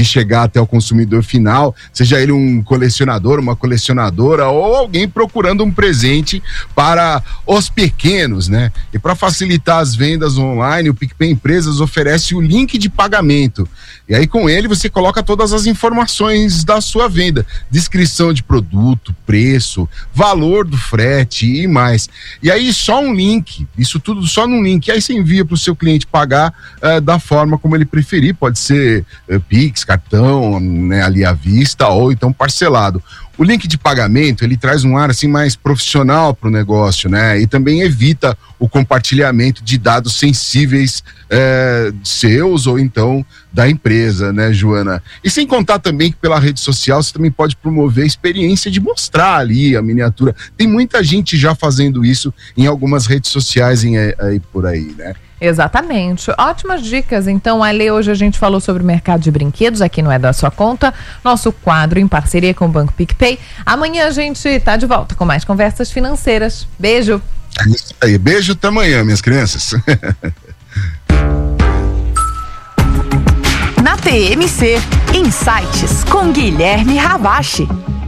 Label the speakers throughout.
Speaker 1: de chegar até o consumidor final, seja ele um colecionador, uma colecionadora ou alguém procurando um presente para os pequenos, né? E para facilitar as vendas online, o PicPay Empresas oferece o link de pagamento. E aí com ele você coloca todas as informações da sua venda, descrição de produto, preço, valor do frete e mais. E aí só um link, isso tudo só num link, e aí você envia para o seu cliente pagar da forma como ele preferir, pode ser Pix, cartão, né, ali à vista ou então parcelado. O link de pagamento, ele traz um ar assim mais profissional para o negócio, né? E também evita o compartilhamento de dados sensíveis seus ou então da empresa, né, Joana? E sem contar também que pela rede social você também pode promover a experiência de mostrar ali a miniatura. Tem muita gente já fazendo isso em algumas redes sociais aí por aí, né?
Speaker 2: Exatamente. Ótimas dicas. Então, Ale, hoje a gente falou sobre o mercado de brinquedos, aqui não é da sua conta, nosso quadro em parceria com o Banco PicPay. Amanhã a gente tá de volta com mais conversas financeiras. Beijo.
Speaker 1: É isso aí. Beijo, até amanhã, minhas crianças.
Speaker 3: Na TMC, Insights com Guilherme Ravache.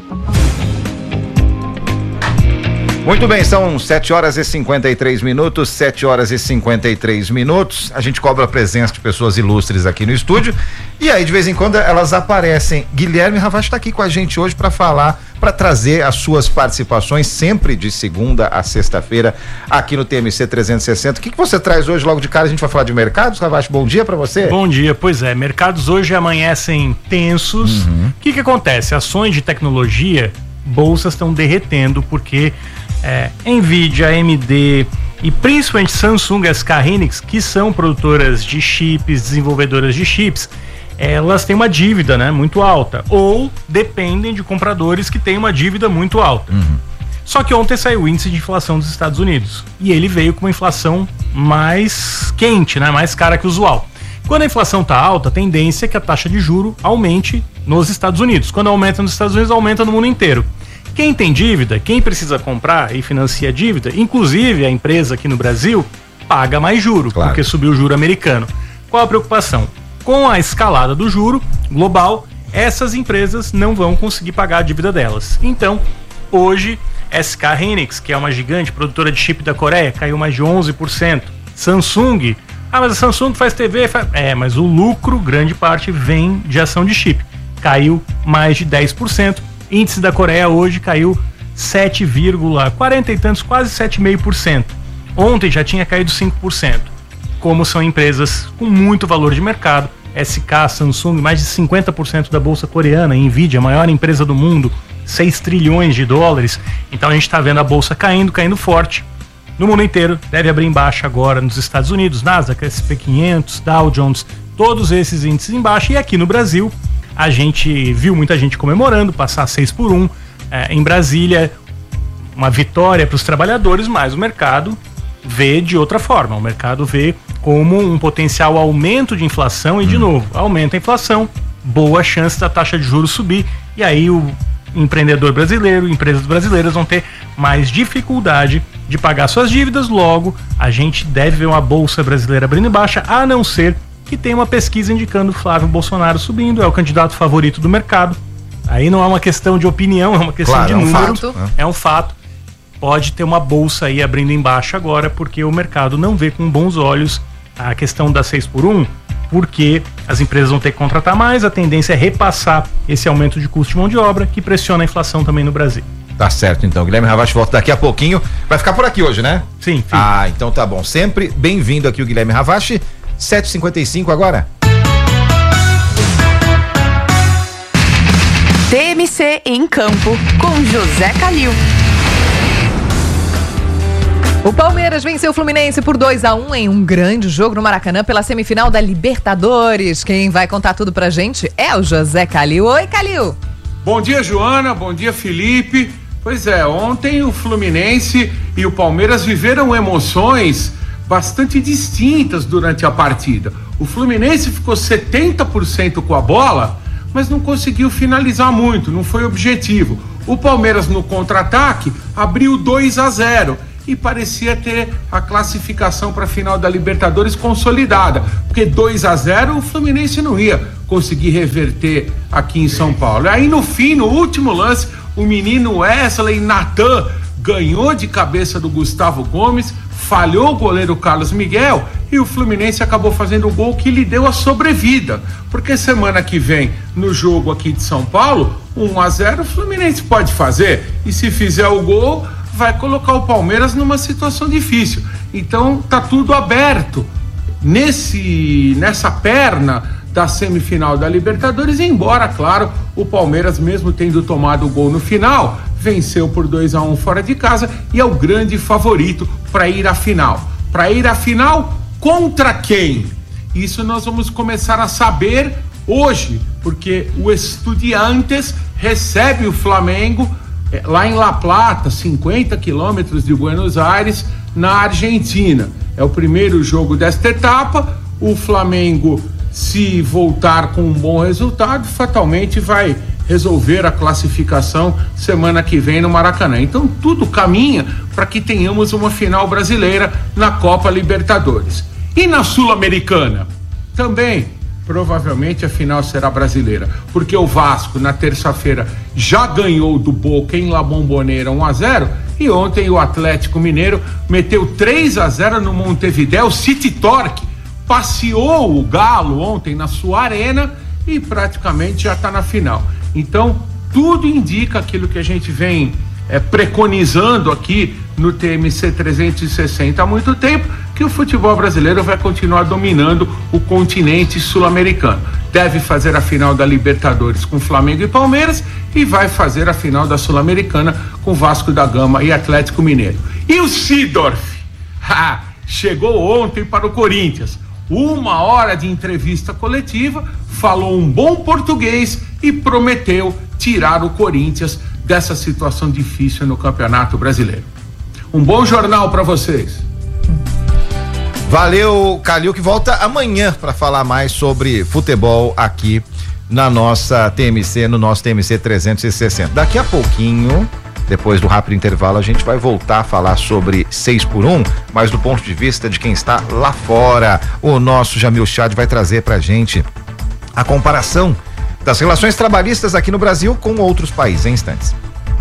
Speaker 4: Muito bem, são 7 horas e 53 minutos, 7 horas e 53 minutos. A gente cobra a presença de pessoas ilustres aqui no estúdio e aí de vez em quando elas aparecem. Guilherme Ravache está aqui com a gente hoje para falar, para trazer as suas participações sempre de segunda a sexta-feira aqui no TMC 360. O que você traz hoje logo de cara? A gente vai falar de mercados, Ravache, bom dia para você.
Speaker 5: Bom dia, pois é, mercados hoje amanhecem tensos. O que acontece? Ações de tecnologia, bolsas estão derretendo porque Nvidia, AMD e principalmente Samsung e SK Hynix, que são produtoras de chips, desenvolvedoras de chips, elas têm uma dívida, né, muito alta, ou dependem de compradores que têm uma dívida muito alta. Só que ontem saiu o índice de inflação dos Estados Unidos e ele veio com uma inflação mais quente, né, mais cara que o usual. Quando a inflação está alta, a tendência é que a taxa de juro aumente nos Estados Unidos. Quando aumenta nos Estados Unidos, aumenta no mundo inteiro. Quem tem dívida, quem precisa comprar e financia a dívida, inclusive a empresa aqui no Brasil, paga mais juro, claro, porque subiu o juro americano. Qual a preocupação? Com a escalada do juro global, essas empresas não vão conseguir pagar a dívida delas. Então, hoje, SK Hynix, que é uma gigante produtora de chip da Coreia, caiu mais de 11%. Samsung, mas a Samsung faz TV, mas o lucro, grande parte, vem de ação de chip. Caiu mais de 10%. Índice da Coreia hoje caiu 7,40 e tantos, quase 7,5%. Ontem já tinha caído 5%. Como são empresas com muito valor de mercado, SK, Samsung, mais de 50% da bolsa coreana, Nvidia, a maior empresa do mundo, 6 trilhões de dólares. Então a gente está vendo a bolsa caindo forte. No mundo inteiro, deve abrir em baixa agora nos Estados Unidos, Nasdaq, S&P 500, Dow Jones, todos esses índices em baixa. E aqui no Brasil, a gente viu muita gente comemorando, passar 6x1 em Brasília, uma vitória para os trabalhadores, mas o mercado vê de outra forma. O mercado vê como um potencial aumento de inflação e, de novo, aumenta a inflação, boa chance da taxa de juros subir, e aí o empreendedor brasileiro, empresas brasileiras vão ter mais dificuldade de pagar suas dívidas. Logo, a gente deve ver uma bolsa brasileira abrindo em baixa, a não ser que tem uma pesquisa indicando Flávio Bolsonaro subindo, é o candidato favorito do mercado. Aí não é uma questão de opinião, é uma questão de número, é um fato. Pode ter uma bolsa aí abrindo em baixa agora, porque o mercado não vê com bons olhos a questão da 6x1, porque as empresas vão ter que contratar mais, a tendência é repassar esse aumento de custo de mão de obra, que pressiona a inflação também no Brasil.
Speaker 4: Tá certo, então. Guilherme Ravache volta daqui a pouquinho. Vai ficar por aqui hoje, né?
Speaker 5: Sim.
Speaker 4: Então tá bom. Sempre bem-vindo aqui o Guilherme Ravache. 7h55 agora.
Speaker 3: TMC em campo com José Calil.
Speaker 2: O Palmeiras venceu o Fluminense por 2-1 em um grande jogo no Maracanã pela semifinal da Libertadores. Quem vai contar tudo pra gente é o José Calil. Oi, Calil.
Speaker 6: Bom dia, Joana. Bom dia, Felipe. Pois é, ontem o Fluminense e o Palmeiras viveram emoções bastante distintas durante a partida. O Fluminense ficou 70% com a bola, mas não conseguiu finalizar muito, não foi objetivo. O Palmeiras, no contra-ataque, abriu 2-0 e parecia ter a classificação para a final da Libertadores consolidada, porque 2-0 o Fluminense não ia. conseguir reverter aqui em São Paulo. Aí no fim, no último lance, o menino Wesley Natan ganhou de cabeça do Gustavo Gomes, falhou o goleiro Carlos Miguel e o Fluminense acabou fazendo o gol que lhe deu a sobrevida. Porque semana que vem, no jogo aqui de São Paulo, 1-0 o Fluminense pode fazer. E se fizer o gol, vai colocar o Palmeiras numa situação difícil. Então tá tudo aberto nessa perna da semifinal da Libertadores, embora, claro, o Palmeiras, mesmo tendo tomado o gol no final, venceu por 2-1 fora de casa e é o grande favorito para ir à final. Para ir à final contra quem? Isso nós vamos começar a saber hoje, porque o Estudiantes recebe o Flamengo lá em La Plata, 50 quilômetros de Buenos Aires, na Argentina. É o primeiro jogo desta etapa. O Flamengo, se voltar com um bom resultado, fatalmente vai resolver a classificação semana que vem no Maracanã. Então tudo caminha para que tenhamos uma final brasileira na Copa Libertadores. E na Sul-Americana? Também, provavelmente a final será brasileira, porque o Vasco na terça-feira já ganhou do Boca em La Bombonera 1-0 e ontem o Atlético Mineiro meteu 3-0 no Montevidéu City Torque. Passeou o Galo ontem na sua arena e praticamente já está na final. Então, tudo indica aquilo que a gente vem preconizando aqui no TMC 360 há muito tempo, que o futebol brasileiro vai continuar dominando o continente sul-americano. Deve fazer a final da Libertadores com Flamengo e Palmeiras e vai fazer a final da Sul-Americana com Vasco da Gama e Atlético Mineiro. E o Seedorf? Chegou ontem para o Corinthians. 1 hora de entrevista coletiva, falou um bom português e prometeu tirar o Corinthians dessa situação difícil no Campeonato Brasileiro. Um bom jornal para vocês.
Speaker 4: Valeu, Calil, que volta amanhã para falar mais sobre futebol aqui na nossa TMC, no nosso TMC 360. Daqui a pouquinho, depois do rápido intervalo, a gente vai voltar a falar sobre 6x1, mas do ponto de vista de quem está lá fora. O nosso Jamil Chad vai trazer pra gente a comparação das relações trabalhistas aqui no Brasil com outros países, em instantes.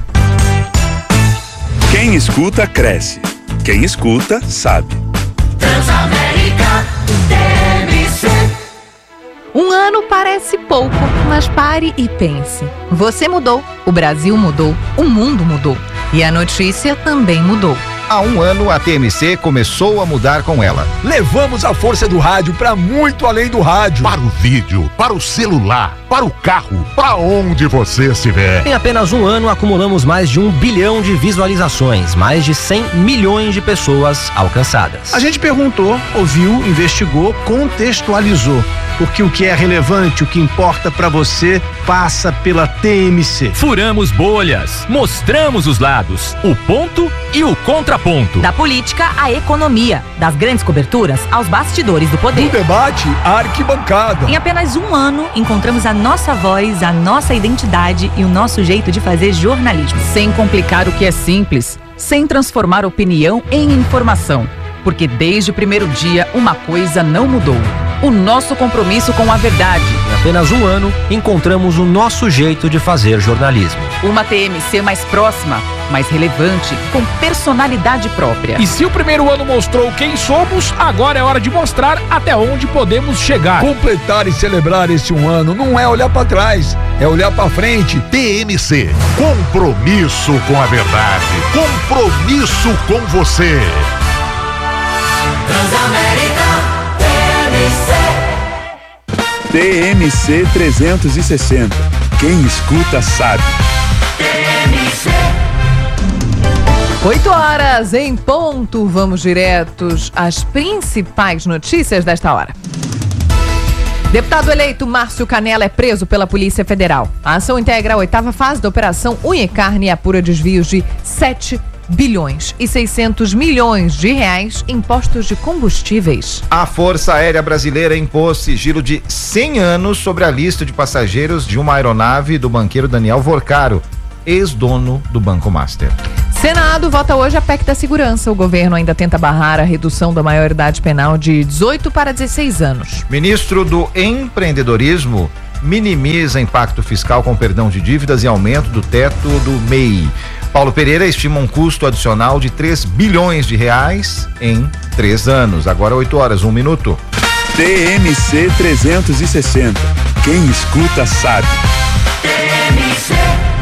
Speaker 7: Quem escuta, cresce. Quem escuta, sabe.
Speaker 3: Transamérica TMC.
Speaker 2: Um ano parece pouco, mas pare e pense. Você mudou, o Brasil mudou, o mundo mudou. E a notícia também mudou.
Speaker 4: Há um ano, a TMC começou a mudar com ela.
Speaker 8: Levamos a força do rádio para muito além do rádio.
Speaker 9: Para o vídeo, para o celular, para o carro, para onde você estiver.
Speaker 10: Em apenas um ano, acumulamos mais de 1 bilhão de visualizações, mais de 100 milhões de pessoas alcançadas.
Speaker 8: A gente perguntou, ouviu, investigou, contextualizou. Porque o que é relevante, o que importa para você, passa pela TMC.
Speaker 11: Furamos bolhas, mostramos os lados, o ponto e o contraponto.
Speaker 3: Da política à economia, das grandes coberturas aos bastidores do poder.
Speaker 8: Do debate à arquibancada.
Speaker 3: Em apenas um ano, encontramos a nossa voz, a nossa identidade e o nosso jeito de fazer jornalismo.
Speaker 12: Sem complicar o que é simples, sem transformar opinião em informação. Porque desde o primeiro dia, uma coisa não mudou. O nosso compromisso com a verdade.
Speaker 10: Em apenas um ano, encontramos o nosso jeito de fazer jornalismo.
Speaker 12: Uma TMC mais próxima, mais relevante, com personalidade própria.
Speaker 11: E se o primeiro ano mostrou quem somos, agora é hora de mostrar até onde podemos chegar.
Speaker 8: Completar e celebrar esse um ano não é olhar para trás, é olhar para frente.
Speaker 9: TMC, compromisso com a verdade, compromisso com você.
Speaker 3: Transamérica
Speaker 7: TMC 360. Quem escuta sabe.
Speaker 3: TMC.
Speaker 2: 8 horas em ponto. Vamos diretos às principais notícias desta hora. Deputado eleito Márcio Canela é preso pela Polícia Federal. A ação integra a 8ª fase da Operação Unha e Carne e apura desvios de 7 bilhões e 600 milhões de reais em postos de combustíveis.
Speaker 4: A Força Aérea Brasileira impôs sigilo de 100 anos sobre a lista de passageiros de uma aeronave do banqueiro Daniel Vorcaro. ex-dono do Banco Master.
Speaker 2: Senado vota hoje a PEC da segurança. O governo ainda tenta barrar a redução da maioridade penal de 18 para 16 anos.
Speaker 4: Ministro do Empreendedorismo minimiza impacto fiscal com perdão de dívidas e aumento do teto do MEI. Paulo Pereira estima um custo adicional de 3 bilhões de reais em 3 anos. Agora 8 horas, 1 minuto.
Speaker 7: TMC 360. Quem escuta sabe. TMC.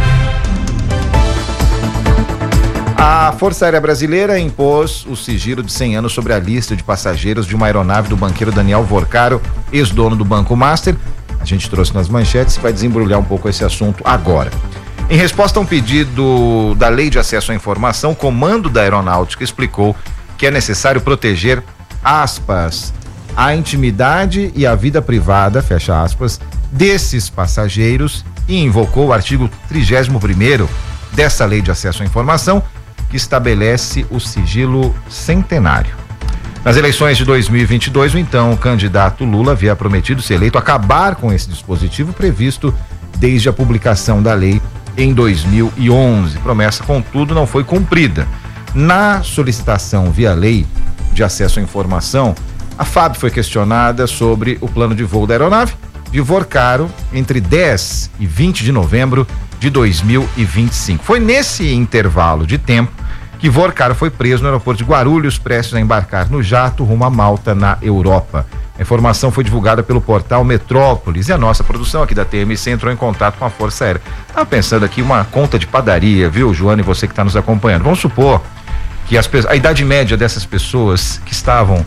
Speaker 4: A Força Aérea Brasileira impôs o sigilo de 100 anos sobre a lista de passageiros de uma aeronave do banqueiro Daniel Vorcaro, ex-dono do Banco Master. A gente trouxe nas manchetes e vai desembrulhar um pouco esse assunto agora. Em resposta a um pedido da Lei de Acesso à Informação, o Comando da Aeronáutica explicou que é necessário proteger, aspas, a intimidade e a vida privada, fecha aspas, desses passageiros e invocou o artigo 31º dessa Lei de Acesso à Informação, que estabelece o sigilo centenário. Nas eleições de 2022, o então candidato Lula havia prometido, se eleito, acabar com esse dispositivo previsto desde a publicação da lei em 2011. Promessa, contudo, não foi cumprida. Na solicitação via Lei de Acesso à Informação, a FAB foi questionada sobre o plano de voo da aeronave de Vorcaro entre 10 e 20 de novembro de 2025. Foi nesse intervalo de tempo que Vorcaro foi preso no aeroporto de Guarulhos, prestes a embarcar no jato rumo a Malta, na Europa. A informação foi divulgada pelo portal Metrópolis e a nossa produção aqui da TMC entrou em contato com a Força Aérea. Estava pensando aqui uma conta de padaria, viu, Joana, e você que está nos acompanhando. Vamos supor que a idade média dessas pessoas que estavam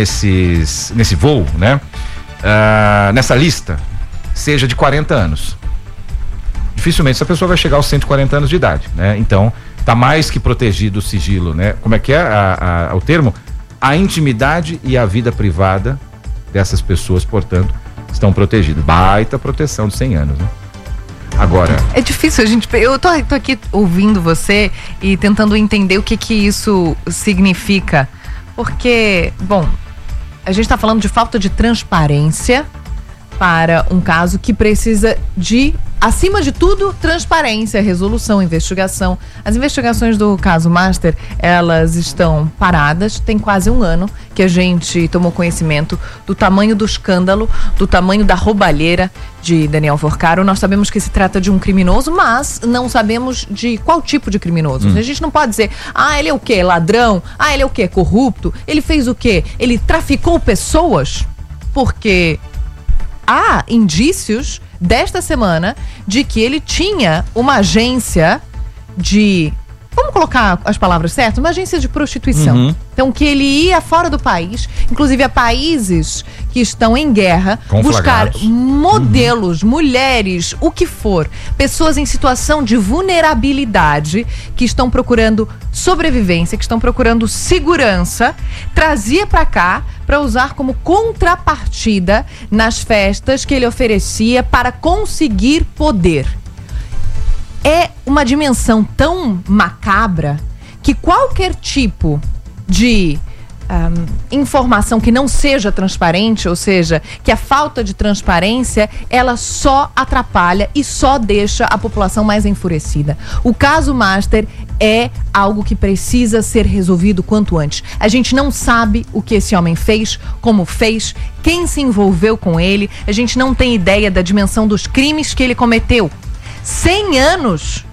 Speaker 4: nesse voo, né, nessa lista, seja de 40 anos. Dificilmente essa pessoa vai chegar aos 140 anos de idade, né? Então, tá mais que protegido o sigilo, né? Como é que é o termo? A intimidade e a vida privada dessas pessoas, portanto, estão protegidas. Baita proteção de 100 anos, né? Agora...
Speaker 2: É difícil, eu tô aqui ouvindo você e tentando entender o que isso significa. Porque, bom, a gente tá falando de falta de transparência para um caso que precisa de, acima de tudo, transparência, resolução, investigação. As investigações do caso Master, elas estão paradas, tem quase um ano que a gente tomou conhecimento do tamanho do escândalo, do tamanho da roubalheira de Daniel Vorcaro. Nós sabemos que se trata de um criminoso, mas não sabemos de qual tipo de criminoso. A gente não pode dizer, ele é o quê? Ladrão? Ele é o quê? Corrupto? Ele fez o quê? Ele traficou pessoas? Porque há indícios desta semana de que ele tinha uma agência de, vamos colocar as palavras certas, uma agência de prostituição. Então, que ele ia fora do país, inclusive a países que estão em guerra, buscar modelos, mulheres, o que for, pessoas em situação de vulnerabilidade, que estão procurando sobrevivência, que estão procurando segurança, trazia para cá para usar como contrapartida nas festas que ele oferecia para conseguir poder. É uma dimensão tão macabra que qualquer tipo de informação que não seja transparente, ou seja, que a falta de transparência, ela só atrapalha e só deixa a população mais enfurecida. O caso Master é algo que precisa ser resolvido quanto antes. A gente não sabe o que esse homem fez, como fez, quem se envolveu com ele, a gente não tem ideia da dimensão dos crimes que ele cometeu. 100 anos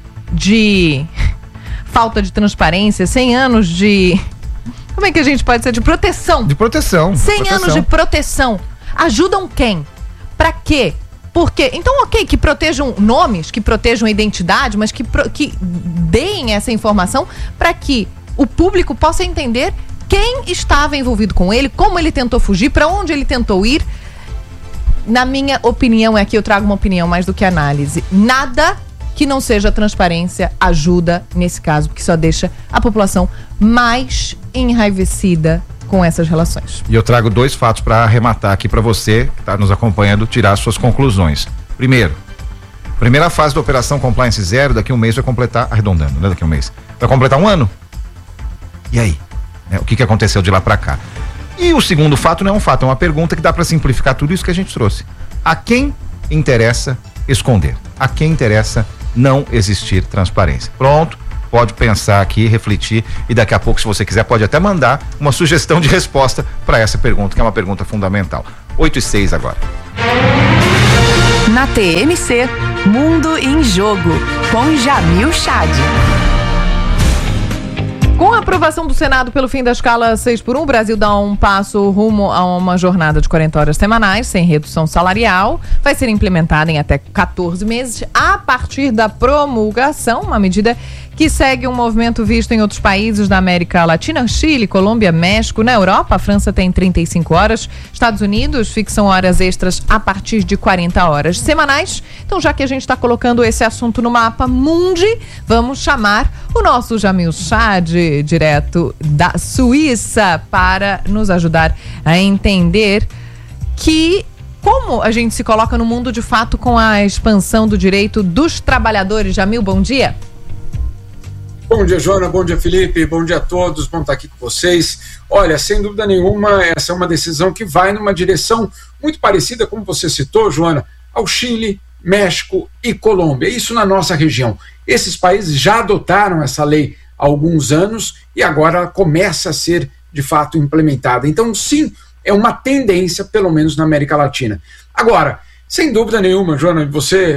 Speaker 2: de falta de transparência, 100 anos de... Como é que a gente pode dizer? De proteção.
Speaker 4: De proteção.
Speaker 2: 100 anos de proteção. Ajudam quem? Pra quê? Por quê? Então, ok, que protejam nomes, que protejam a identidade, mas que deem essa informação para que o público possa entender quem estava envolvido com ele, como ele tentou fugir, para onde ele tentou ir. Na minha opinião, aqui eu trago uma opinião mais do que análise. Nada que não seja transparência ajuda nesse caso, porque só deixa a população mais enraivecida com essas relações.
Speaker 4: E eu trago 2 fatos para arrematar aqui para você que está nos acompanhando tirar suas conclusões. Primeiro, primeira fase da Operação Compliance Zero, daqui a um mês vai completar, arredondando, né? Daqui a um mês, vai completar 1 ano. E aí? O que aconteceu de lá para cá? E o segundo fato não é um fato, é uma pergunta que dá para simplificar tudo isso que a gente trouxe. A quem interessa esconder? A quem interessa não existir transparência. Pronto, pode pensar aqui, refletir e daqui a pouco, se você quiser, pode até mandar uma sugestão de resposta para essa pergunta, que é uma pergunta fundamental. 8:06 agora.
Speaker 12: Na TMC, Mundo em Jogo, com Jamil Chad.
Speaker 2: Com a aprovação do Senado pelo fim da escala 6x1, o Brasil dá um passo rumo a uma jornada de 40 horas semanais, sem redução salarial. Vai ser implementada em até 14 meses, a partir da promulgação, uma medida que segue um movimento visto em outros países da América Latina, Chile, Colômbia, México. Na Europa, a França tem 35 horas, Estados Unidos fixam horas extras a partir de 40 horas semanais. Então, já que a gente está colocando esse assunto no mapa mundi, vamos chamar o nosso Jamil Chad, direto da Suíça, para nos ajudar a entender como a gente se coloca no mundo de fato com a expansão do direito dos trabalhadores. Jamil, bom dia.
Speaker 13: Bom dia, Joana, bom dia, Felipe, bom dia a todos, bom estar aqui com vocês. Olha, sem dúvida nenhuma, essa é uma decisão que vai numa direção muito parecida, como você citou, Joana, ao Chile, México e Colômbia, isso na nossa região. Esses países já adotaram essa lei há alguns anos e agora ela começa a ser, de fato, implementada. Então, sim, é uma tendência, pelo menos na América Latina. Agora, sem dúvida nenhuma, Joana,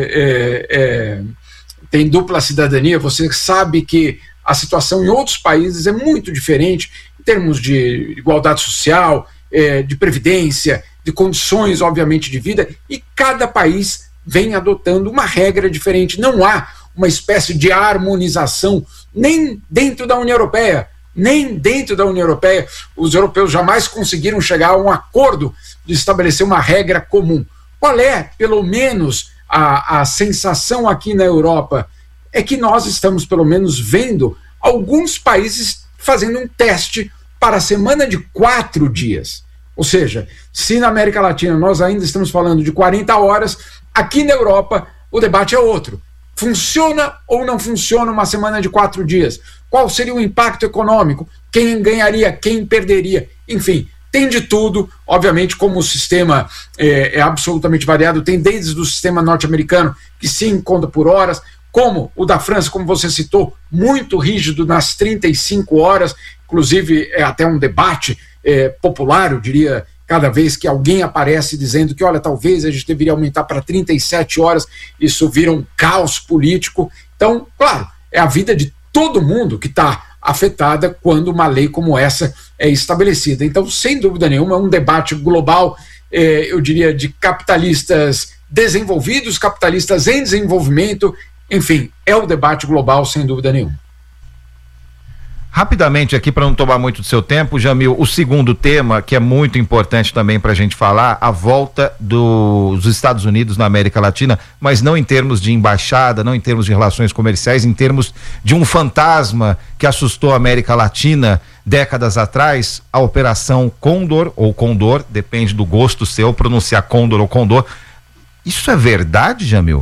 Speaker 13: você tem dupla cidadania, você sabe que a situação em outros países é muito diferente em termos de igualdade social, de previdência, de condições, obviamente, de vida, e cada país vem adotando uma regra diferente. Não há uma espécie de harmonização nem dentro da União Europeia, nem dentro da União Europeia. Os europeus jamais conseguiram chegar a um acordo de estabelecer uma regra comum. Qual é, pelo menos, a sensação aqui na Europa? É que nós estamos, pelo menos, vendo alguns países fazendo um teste para a semana de 4 dias. Ou seja, se na América Latina nós ainda estamos falando de 40 horas, aqui na Europa o debate é outro. Funciona ou não funciona uma semana de 4 dias? Qual seria o impacto econômico? Quem ganharia? Quem perderia? Enfim, tem de tudo. Obviamente, como o sistema é absolutamente variado, tem desde o sistema norte-americano, que sim, conta por horas, como o da França, como você citou, muito rígido nas 35 horas, inclusive é até um debate popular, eu diria, cada vez que alguém aparece dizendo que, olha, talvez a gente deveria aumentar para 37 horas, isso vira um caos político. Então, claro, é a vida de todo mundo que está afetada quando uma lei como essa é estabelecida. Então, sem dúvida nenhuma, é um debate global, eu diria, de capitalistas desenvolvidos, capitalistas em desenvolvimento, enfim, é o debate global, sem dúvida nenhuma.
Speaker 4: Rapidamente aqui, para não tomar muito do seu tempo, Jamil, o segundo tema, que é muito importante também para a gente falar, a volta dos Estados Unidos na América Latina, mas não em termos de embaixada, não em termos de relações comerciais, em termos de um fantasma que assustou a América Latina décadas atrás, a Operação Condor, ou Condor, depende do gosto seu, pronunciar Condor ou Condor. Isso é verdade, Jamil?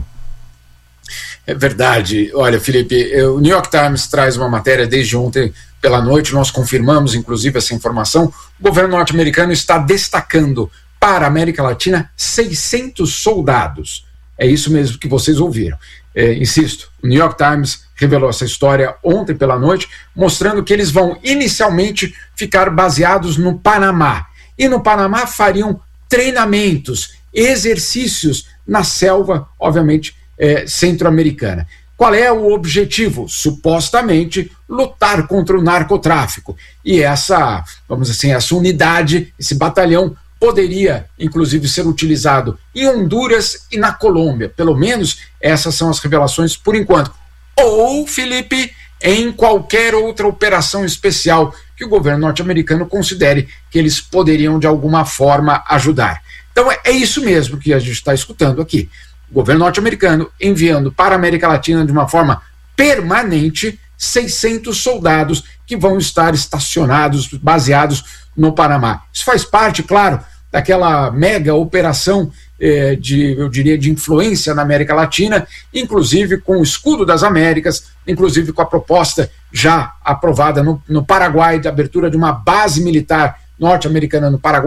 Speaker 13: É verdade. Olha, Felipe, o New York Times traz uma matéria desde ontem pela noite, nós confirmamos inclusive essa informação. O governo norte-americano está destacando para a América Latina 600 soldados. É isso mesmo que vocês ouviram. Insisto, o New York Times revelou essa história ontem pela noite, mostrando que eles vão inicialmente ficar baseados no Panamá. E no Panamá fariam treinamentos, exercícios na selva, obviamente, centro-americana. Qual é o objetivo? Supostamente lutar contra o narcotráfico. E essa, vamos dizer assim, essa unidade, esse batalhão poderia inclusive ser utilizado em Honduras e na Colômbia. Pelo menos essas são as revelações por enquanto. Ou, Felipe, em qualquer outra operação especial que o governo norte-americano considere que eles poderiam de alguma forma ajudar. Então é isso mesmo que a gente está escutando aqui. O governo norte-americano enviando para a América Latina de uma forma permanente 600 soldados que vão estar estacionados, baseados no Panamá. Isso faz parte, claro, daquela mega operação eu diria, de influência na América Latina, inclusive com o Escudo das Américas, inclusive com a proposta já aprovada no Paraguai, de abertura de uma base militar norte-americana no Paraguai,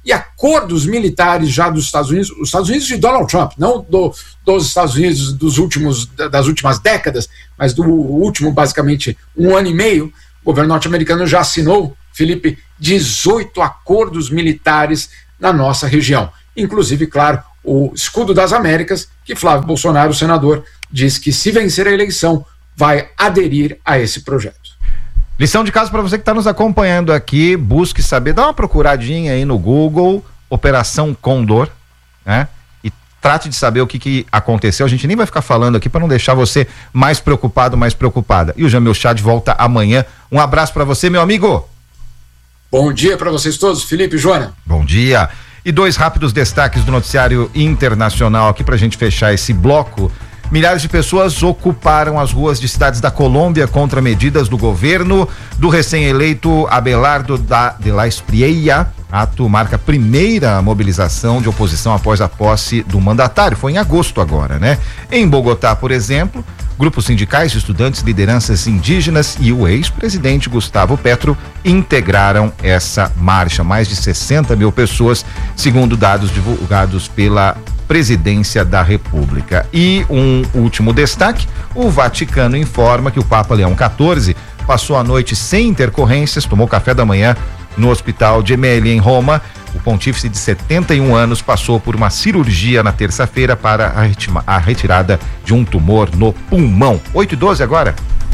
Speaker 13: e acordos militares já dos Estados Unidos, os Estados Unidos de Donald Trump, não dos Estados Unidos das últimas décadas, mas do último, basicamente, 1 ano e meio. O governo norte-americano já assinou, Felipe, 18 acordos militares na nossa região. Inclusive, claro, o Escudo das Américas, que Flávio Bolsonaro, o senador, diz que se vencer a eleição, vai aderir a esse projeto.
Speaker 4: Lição de casa para você que está nos acompanhando aqui, busque saber, dá uma procuradinha aí no Google, Operação Condor, né? E trate de saber o que aconteceu. A gente nem vai ficar falando aqui para não deixar você mais preocupado, mais preocupada. E o Jamil Chad volta amanhã. Um abraço para você, meu amigo.
Speaker 13: Bom dia para vocês todos, Felipe e Joana.
Speaker 4: Bom dia. E 2 rápidos destaques do noticiário internacional aqui pra gente fechar esse bloco. Milhares de pessoas ocuparam as ruas de cidades da Colômbia contra medidas do governo do recém-eleito Abelardo de la Espriella. Ato marca a primeira mobilização de oposição após a posse do mandatário. Foi em agosto agora, né? Em Bogotá, por exemplo, grupos sindicais, estudantes, lideranças indígenas e o ex-presidente Gustavo Petro integraram essa marcha. Mais de 60 mil pessoas, segundo dados divulgados pela Presidência da República. E um último destaque: o Vaticano informa que o Papa Leão XIV passou a noite sem intercorrências, tomou café da manhã no Hospital Gemelli, em Roma. O pontífice de 71 anos passou por uma cirurgia na terça-feira para a retirada de um tumor no pulmão. 8h12 agora.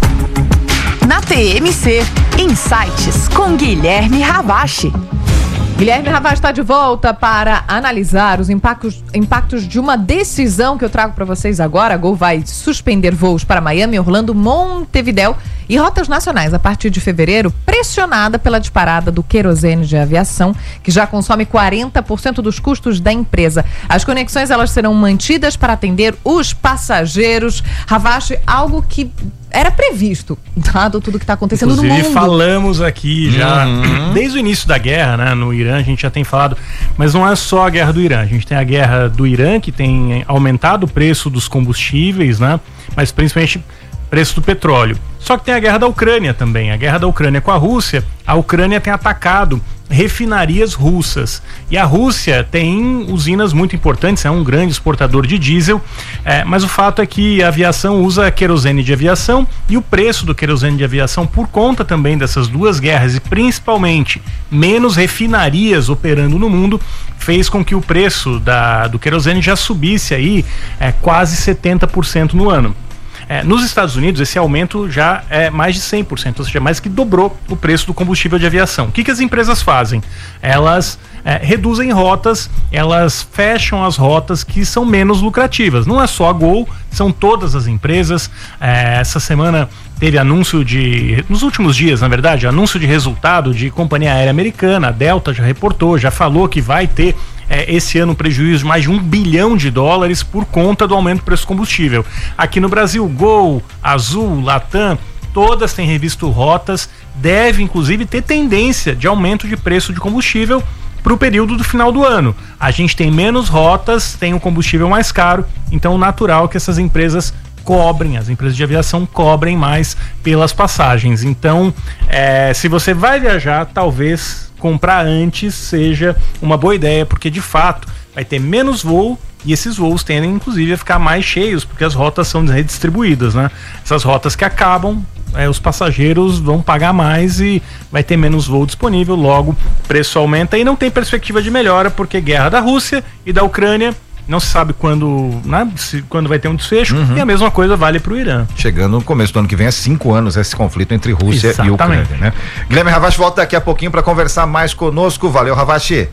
Speaker 12: Na TMC, Insights com Guilherme Ravache.
Speaker 2: Guilherme Ravache está de volta para analisar os impactos de uma decisão que eu trago para vocês agora. A Gol vai suspender voos para Miami, Orlando, Montevidéu e rotas nacionais a partir de fevereiro, pressionada pela disparada do querosene de aviação, que já consome 40% dos custos da empresa. As conexões elas serão mantidas para atender os passageiros. Ravache, algo que era previsto, dado tudo que está acontecendo no mundo.
Speaker 5: Inclusive, falamos aqui já, desde o início da guerra, né, no Irã, a gente já tem falado, mas não é só a guerra do Irã, a gente tem a guerra do Irã, que tem aumentado o preço dos combustíveis, né, mas principalmente o preço do petróleo. Só que tem a guerra da Ucrânia também, a guerra da Ucrânia com a Rússia. A Ucrânia tem atacado refinarias russas e a Rússia tem usinas muito importantes, é um grande exportador de diesel, mas o fato é que a aviação usa querosene de aviação e o preço do querosene de aviação, por conta também dessas duas guerras e principalmente menos refinarias operando no mundo, fez com que o preço do querosene já subisse aí quase 70% no ano. Nos Estados Unidos, esse aumento já é mais de 100%, ou seja, mais que dobrou o preço do combustível de aviação. O que as empresas fazem? Elas reduzem rotas, elas fecham as rotas que são menos lucrativas. Não é só a Gol, são todas as empresas. Essa semana teve anúncio nos últimos dias, na verdade, anúncio de resultado de companhia aérea americana. A Delta já reportou, já falou que vai ter esse ano um prejuízo de mais de $1 bilhão por conta do aumento do preço do combustível. Aqui no Brasil, Gol, Azul, Latam, todas têm revisto rotas, deve inclusive ter tendência de aumento de preço de combustível para o período do final do ano. A gente tem menos rotas, tem o combustível mais caro, então natural que essas empresas cobrem, as empresas de aviação cobrem mais pelas passagens. Então, se você vai viajar, talvez comprar antes seja uma boa ideia, porque de fato vai ter menos voo e esses voos tendem inclusive a ficar mais cheios, porque as rotas são redistribuídas, né? Essas rotas que acabam, os passageiros vão pagar mais e vai ter menos voo disponível, logo o preço aumenta e não tem perspectiva de melhora, porque guerra da Rússia e da Ucrânia, não se sabe quando vai ter um desfecho, e a mesma coisa vale para o Irã.
Speaker 4: Chegando no começo do ano que vem, 5 anos esse conflito entre Rússia e Ucrânia, né? Guilherme Ravache volta daqui a pouquinho para conversar mais conosco. Valeu, Ravache.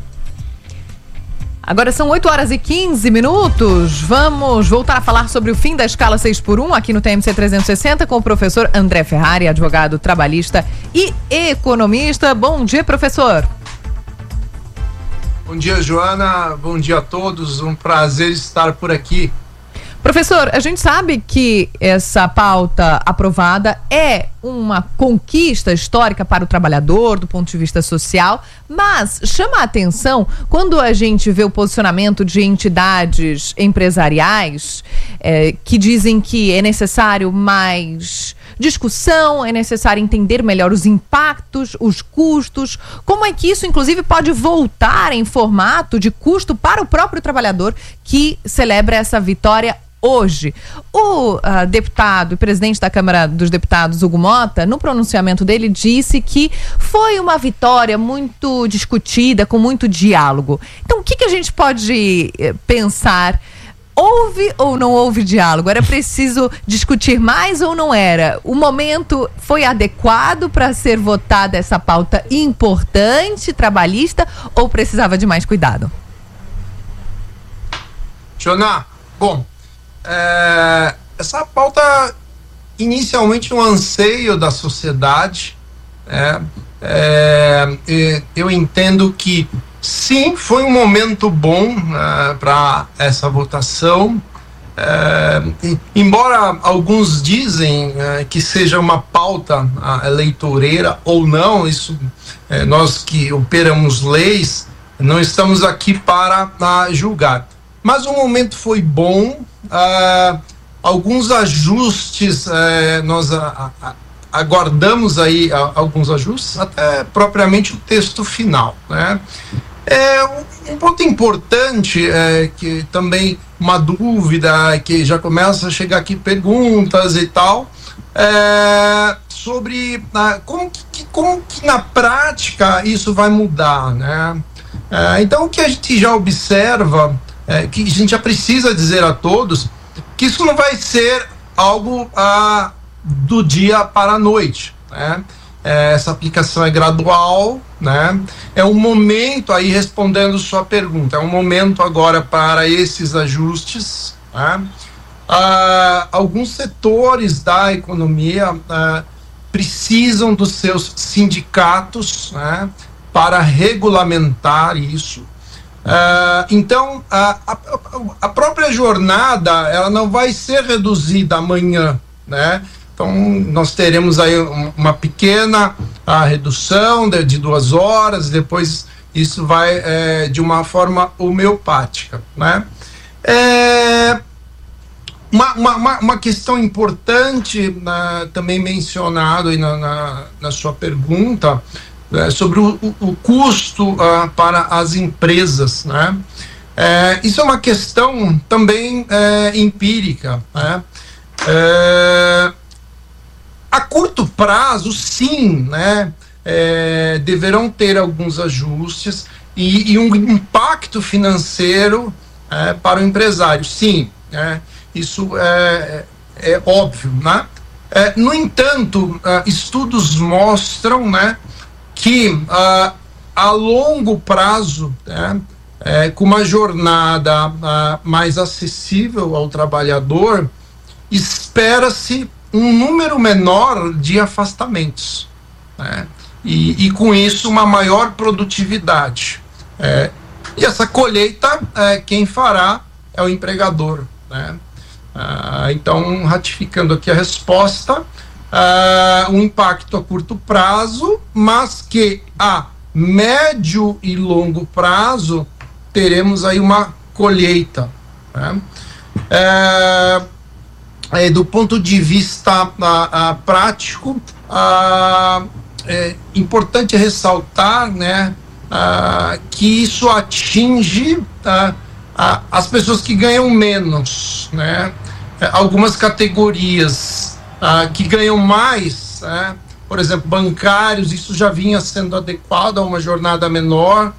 Speaker 2: Agora são 8h15. Vamos voltar a falar sobre o fim da escala 6x1 aqui no TMC 360 com o professor André Ferrari, advogado trabalhista e economista. Bom dia, professor.
Speaker 14: Bom dia, Joana. Bom dia a todos. Um prazer estar por aqui.
Speaker 2: Professor, a gente sabe que essa pauta aprovada é uma conquista histórica para o trabalhador do ponto de vista social, mas chama a atenção quando a gente vê o posicionamento de entidades empresariais que dizem que é necessário mais discussão, é necessário entender melhor os impactos, os custos, como é que isso, inclusive, pode voltar em formato de custo para o próprio trabalhador que celebra essa vitória hoje. O deputado e presidente da Câmara dos Deputados, Hugo Mota, no pronunciamento dele, disse que foi uma vitória muito discutida, com muito diálogo. Então, o que a gente pode pensar? Houve ou não houve diálogo? Era preciso discutir mais ou não era? O momento foi adequado para ser votada essa pauta importante, trabalhista, ou precisava de mais cuidado?
Speaker 14: Joná, bom, essa pauta inicialmente um anseio da sociedade, eu entendo que sim, foi um momento bom para essa votação, embora alguns dizem que seja uma pauta eleitoreira ou não, isso nós que operamos leis não estamos aqui para julgar. Mas o momento foi bom, alguns ajustes, nós aguardamos aí alguns ajustes, até propriamente o texto final, né? Um ponto importante, que também uma dúvida, que já começa a chegar aqui perguntas e tal, sobre como que na prática isso vai mudar, né? Então o que a gente já observa, que a gente já precisa dizer a todos, que isso não vai ser algo do dia para a noite, né? Essa aplicação é gradual, né? É um momento, aí respondendo sua pergunta, é um momento agora para esses ajustes, né? Alguns setores da economia precisam dos seus sindicatos, né, para regulamentar isso. Então, a própria jornada, ela não vai ser reduzida amanhã, né? Então, nós teremos aí uma pequena redução de 2 horas, depois isso vai de uma forma homeopática, né? Uma questão importante, também mencionado aí na sua pergunta, sobre o custo para as empresas, né? Isso é uma questão também empírica, né? A curto prazo, sim, né? Deverão ter alguns ajustes e um impacto financeiro para o empresário, sim, isso é óbvio, né? No entanto, estudos mostram, né, que a longo prazo, com uma jornada mais acessível ao trabalhador, espera-se um número menor de afastamentos, né? E com isso uma maior produtividade. E essa colheita, quem fará é o empregador, né? Então, ratificando aqui a resposta, um impacto a curto prazo, mas que a médio e longo prazo teremos aí uma colheita, né? Do ponto de vista prático, é importante ressaltar, né, que isso atinge as pessoas que ganham menos, né? Algumas categorias que ganham mais, por exemplo, bancários, isso já vinha sendo adequado a uma jornada menor,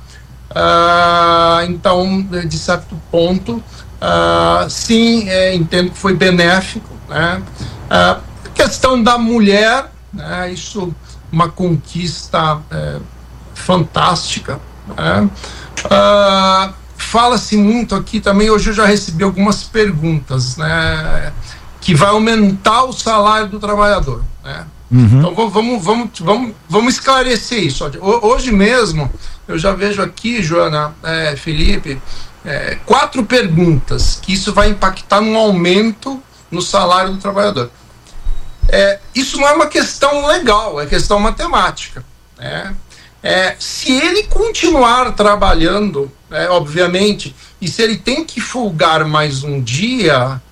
Speaker 14: então, de certo ponto, sim, entendo que foi benéfico, né? A questão da mulher, né? Isso uma conquista fantástica, né? Fala-se muito aqui também, hoje eu já recebi algumas perguntas, né, que vai aumentar o salário do trabalhador, né? Então vamos esclarecer isso. Hoje mesmo eu já vejo aqui, Joana, Felipe, 4 perguntas que isso vai impactar num aumento no salário do trabalhador. Isso não é uma questão legal, é questão matemática, né? Se ele continuar trabalhando, obviamente, e se ele tem que folgar mais um dia,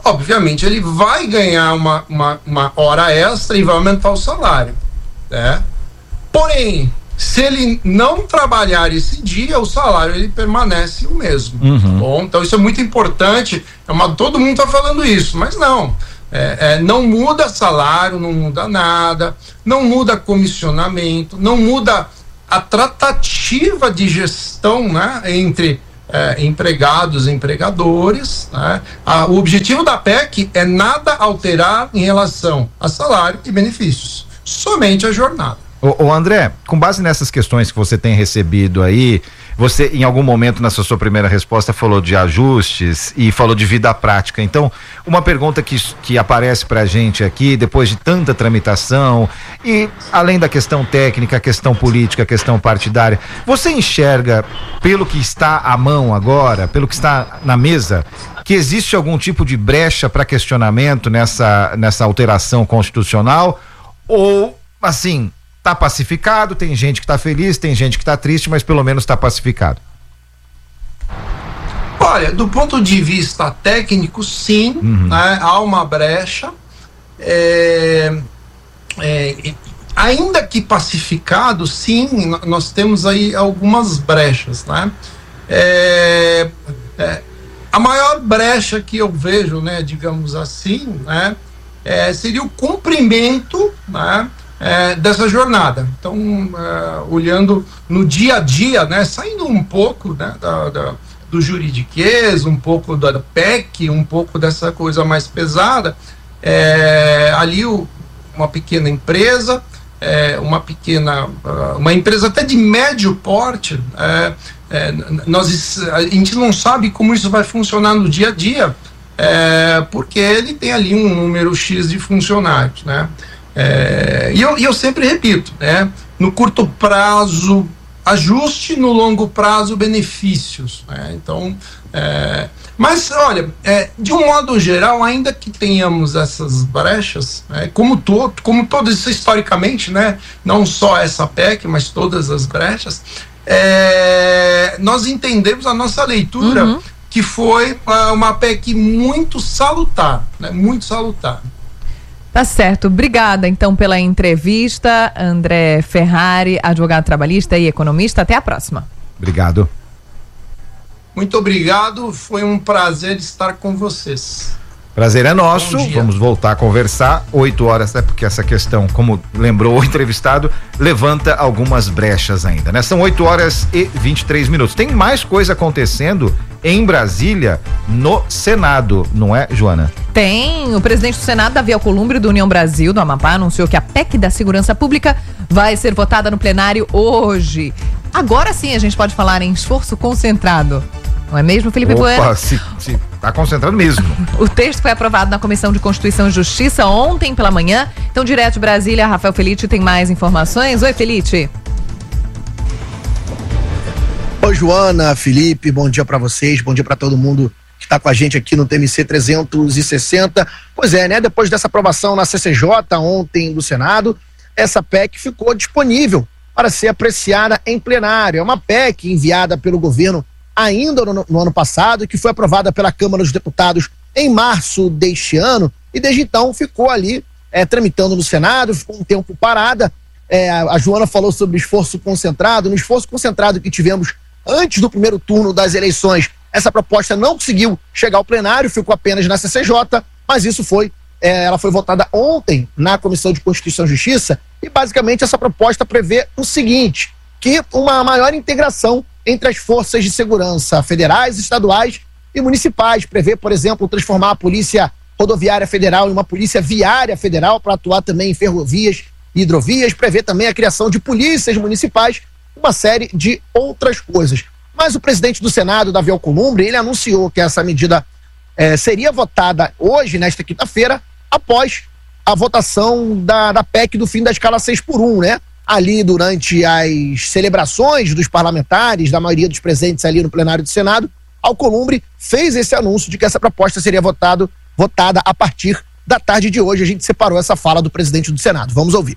Speaker 14: obviamente ele vai ganhar uma hora extra e vai aumentar o salário, né? Porém, se ele não trabalhar esse dia, o salário ele permanece o mesmo. Tá bom? Então isso é muito importante. Todo mundo está falando isso, mas não. Não muda salário, não muda nada, não muda comissionamento, não muda a tratativa de gestão, né, entre empregados e empregadores, né? O objetivo da PEC é nada alterar em relação a salário e benefícios, somente a jornada.
Speaker 4: Ô André, com base nessas questões que você tem recebido aí, você em algum momento nessa sua primeira resposta falou de ajustes e falou de vida prática. Então, uma pergunta que aparece pra gente aqui, depois de tanta tramitação e além da questão técnica, a questão política, a questão partidária, você enxerga, pelo que está à mão agora, pelo que está na mesa, que existe algum tipo de brecha para questionamento nessa alteração constitucional? Ou, assim, tá pacificado, tem gente que tá feliz, tem gente que tá triste, mas pelo menos tá pacificado?
Speaker 14: Olha, do ponto de vista técnico, sim, né, há uma brecha, ainda que pacificado, sim, nós temos aí algumas brechas, né? A maior brecha que eu vejo, né, digamos assim, né, seria o cumprimento, né, dessa jornada. Então, olhando no dia a dia, né, saindo um pouco, né, do juridiquês, um pouco da PEC, um pouco dessa coisa mais pesada, ali uma pequena empresa, uma empresa até de médio porte, a gente não sabe como isso vai funcionar no dia a dia, porque ele tem ali um número X de funcionários, né? E eu sempre repito, né? No curto prazo, ajuste, no longo prazo, benefícios, né? Então, mas olha, de um modo geral, ainda que tenhamos essas brechas, como todas isso historicamente, né? Não só essa PEC, mas todas as brechas, nós entendemos a nossa leitura que foi uma PEC muito salutar, né? Muito salutar.
Speaker 2: Tá certo. Obrigada, então, pela entrevista. André Ferrari, advogado trabalhista e economista. Até a próxima.
Speaker 4: Obrigado.
Speaker 14: Muito obrigado. Foi um prazer estar com vocês.
Speaker 4: Prazer é nosso. Vamos voltar a conversar 8 horas, né? Porque essa questão, como lembrou o entrevistado, levanta algumas brechas ainda, né? São 8 horas e 23 minutos. Tem mais coisa acontecendo em Brasília, no Senado, não é, Joana?
Speaker 2: Tem. O presidente do Senado, Davi Alcolumbre, do União Brasil, do Amapá, anunciou que a PEC da Segurança Pública vai ser votada no plenário hoje. Agora sim a gente pode falar em esforço concentrado. Não é mesmo, Felipe Bueno?
Speaker 4: Se tá concentrado mesmo.
Speaker 2: O texto foi aprovado na Comissão de Constituição e Justiça ontem pela manhã. Então, direto de Brasília, Rafael Felitti tem mais informações. Oi, Felitti.
Speaker 15: Oi, Joana, Felipe, bom dia pra vocês, bom dia pra todo mundo que tá com a gente aqui no TMC 360. Pois é, né? Depois dessa aprovação na CCJ ontem do Senado, essa PEC ficou disponível para ser apreciada em plenário. É uma PEC enviada pelo governo ainda no ano passado, que foi aprovada pela Câmara dos Deputados em março deste ano, e desde então ficou ali tramitando no Senado, ficou um tempo parada. A Joana falou sobre esforço concentrado. No esforço concentrado que tivemos antes do primeiro turno das eleições, essa proposta não conseguiu chegar ao plenário, ficou apenas na CCJ, mas isso ela foi votada ontem na Comissão de Constituição e Justiça, e basicamente essa proposta prevê o seguinte, que uma maior integração entre as forças de segurança federais, estaduais e municipais. Prevê, por exemplo, transformar a Polícia Rodoviária Federal em uma Polícia Viária Federal para atuar também em ferrovias e hidrovias. Prevê também a criação de polícias municipais, uma série de outras coisas. Mas o presidente do Senado, Davi Alcolumbre, ele anunciou que essa medida seria votada hoje, nesta quinta-feira, após a votação da PEC do fim da escala 6x1, né? Ali durante as celebrações dos parlamentares, da maioria dos presentes ali no plenário do Senado, Alcolumbre fez esse anúncio de que essa proposta seria votada a partir da tarde de hoje. A gente separou essa fala do presidente do Senado. Vamos ouvir.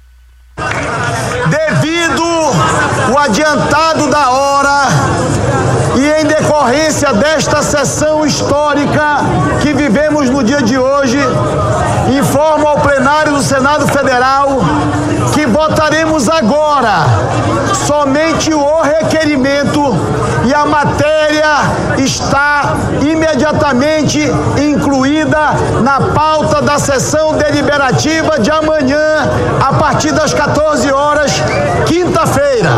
Speaker 16: Devido o adiantado da hora e em decorrência desta sessão histórica que vivemos no dia de hoje, informo ao plenário do Senado Federal que votaremos agora somente o requerimento e a matéria está imediatamente incluída na pauta da sessão deliberativa de amanhã, a partir das 14 horas, quinta-feira.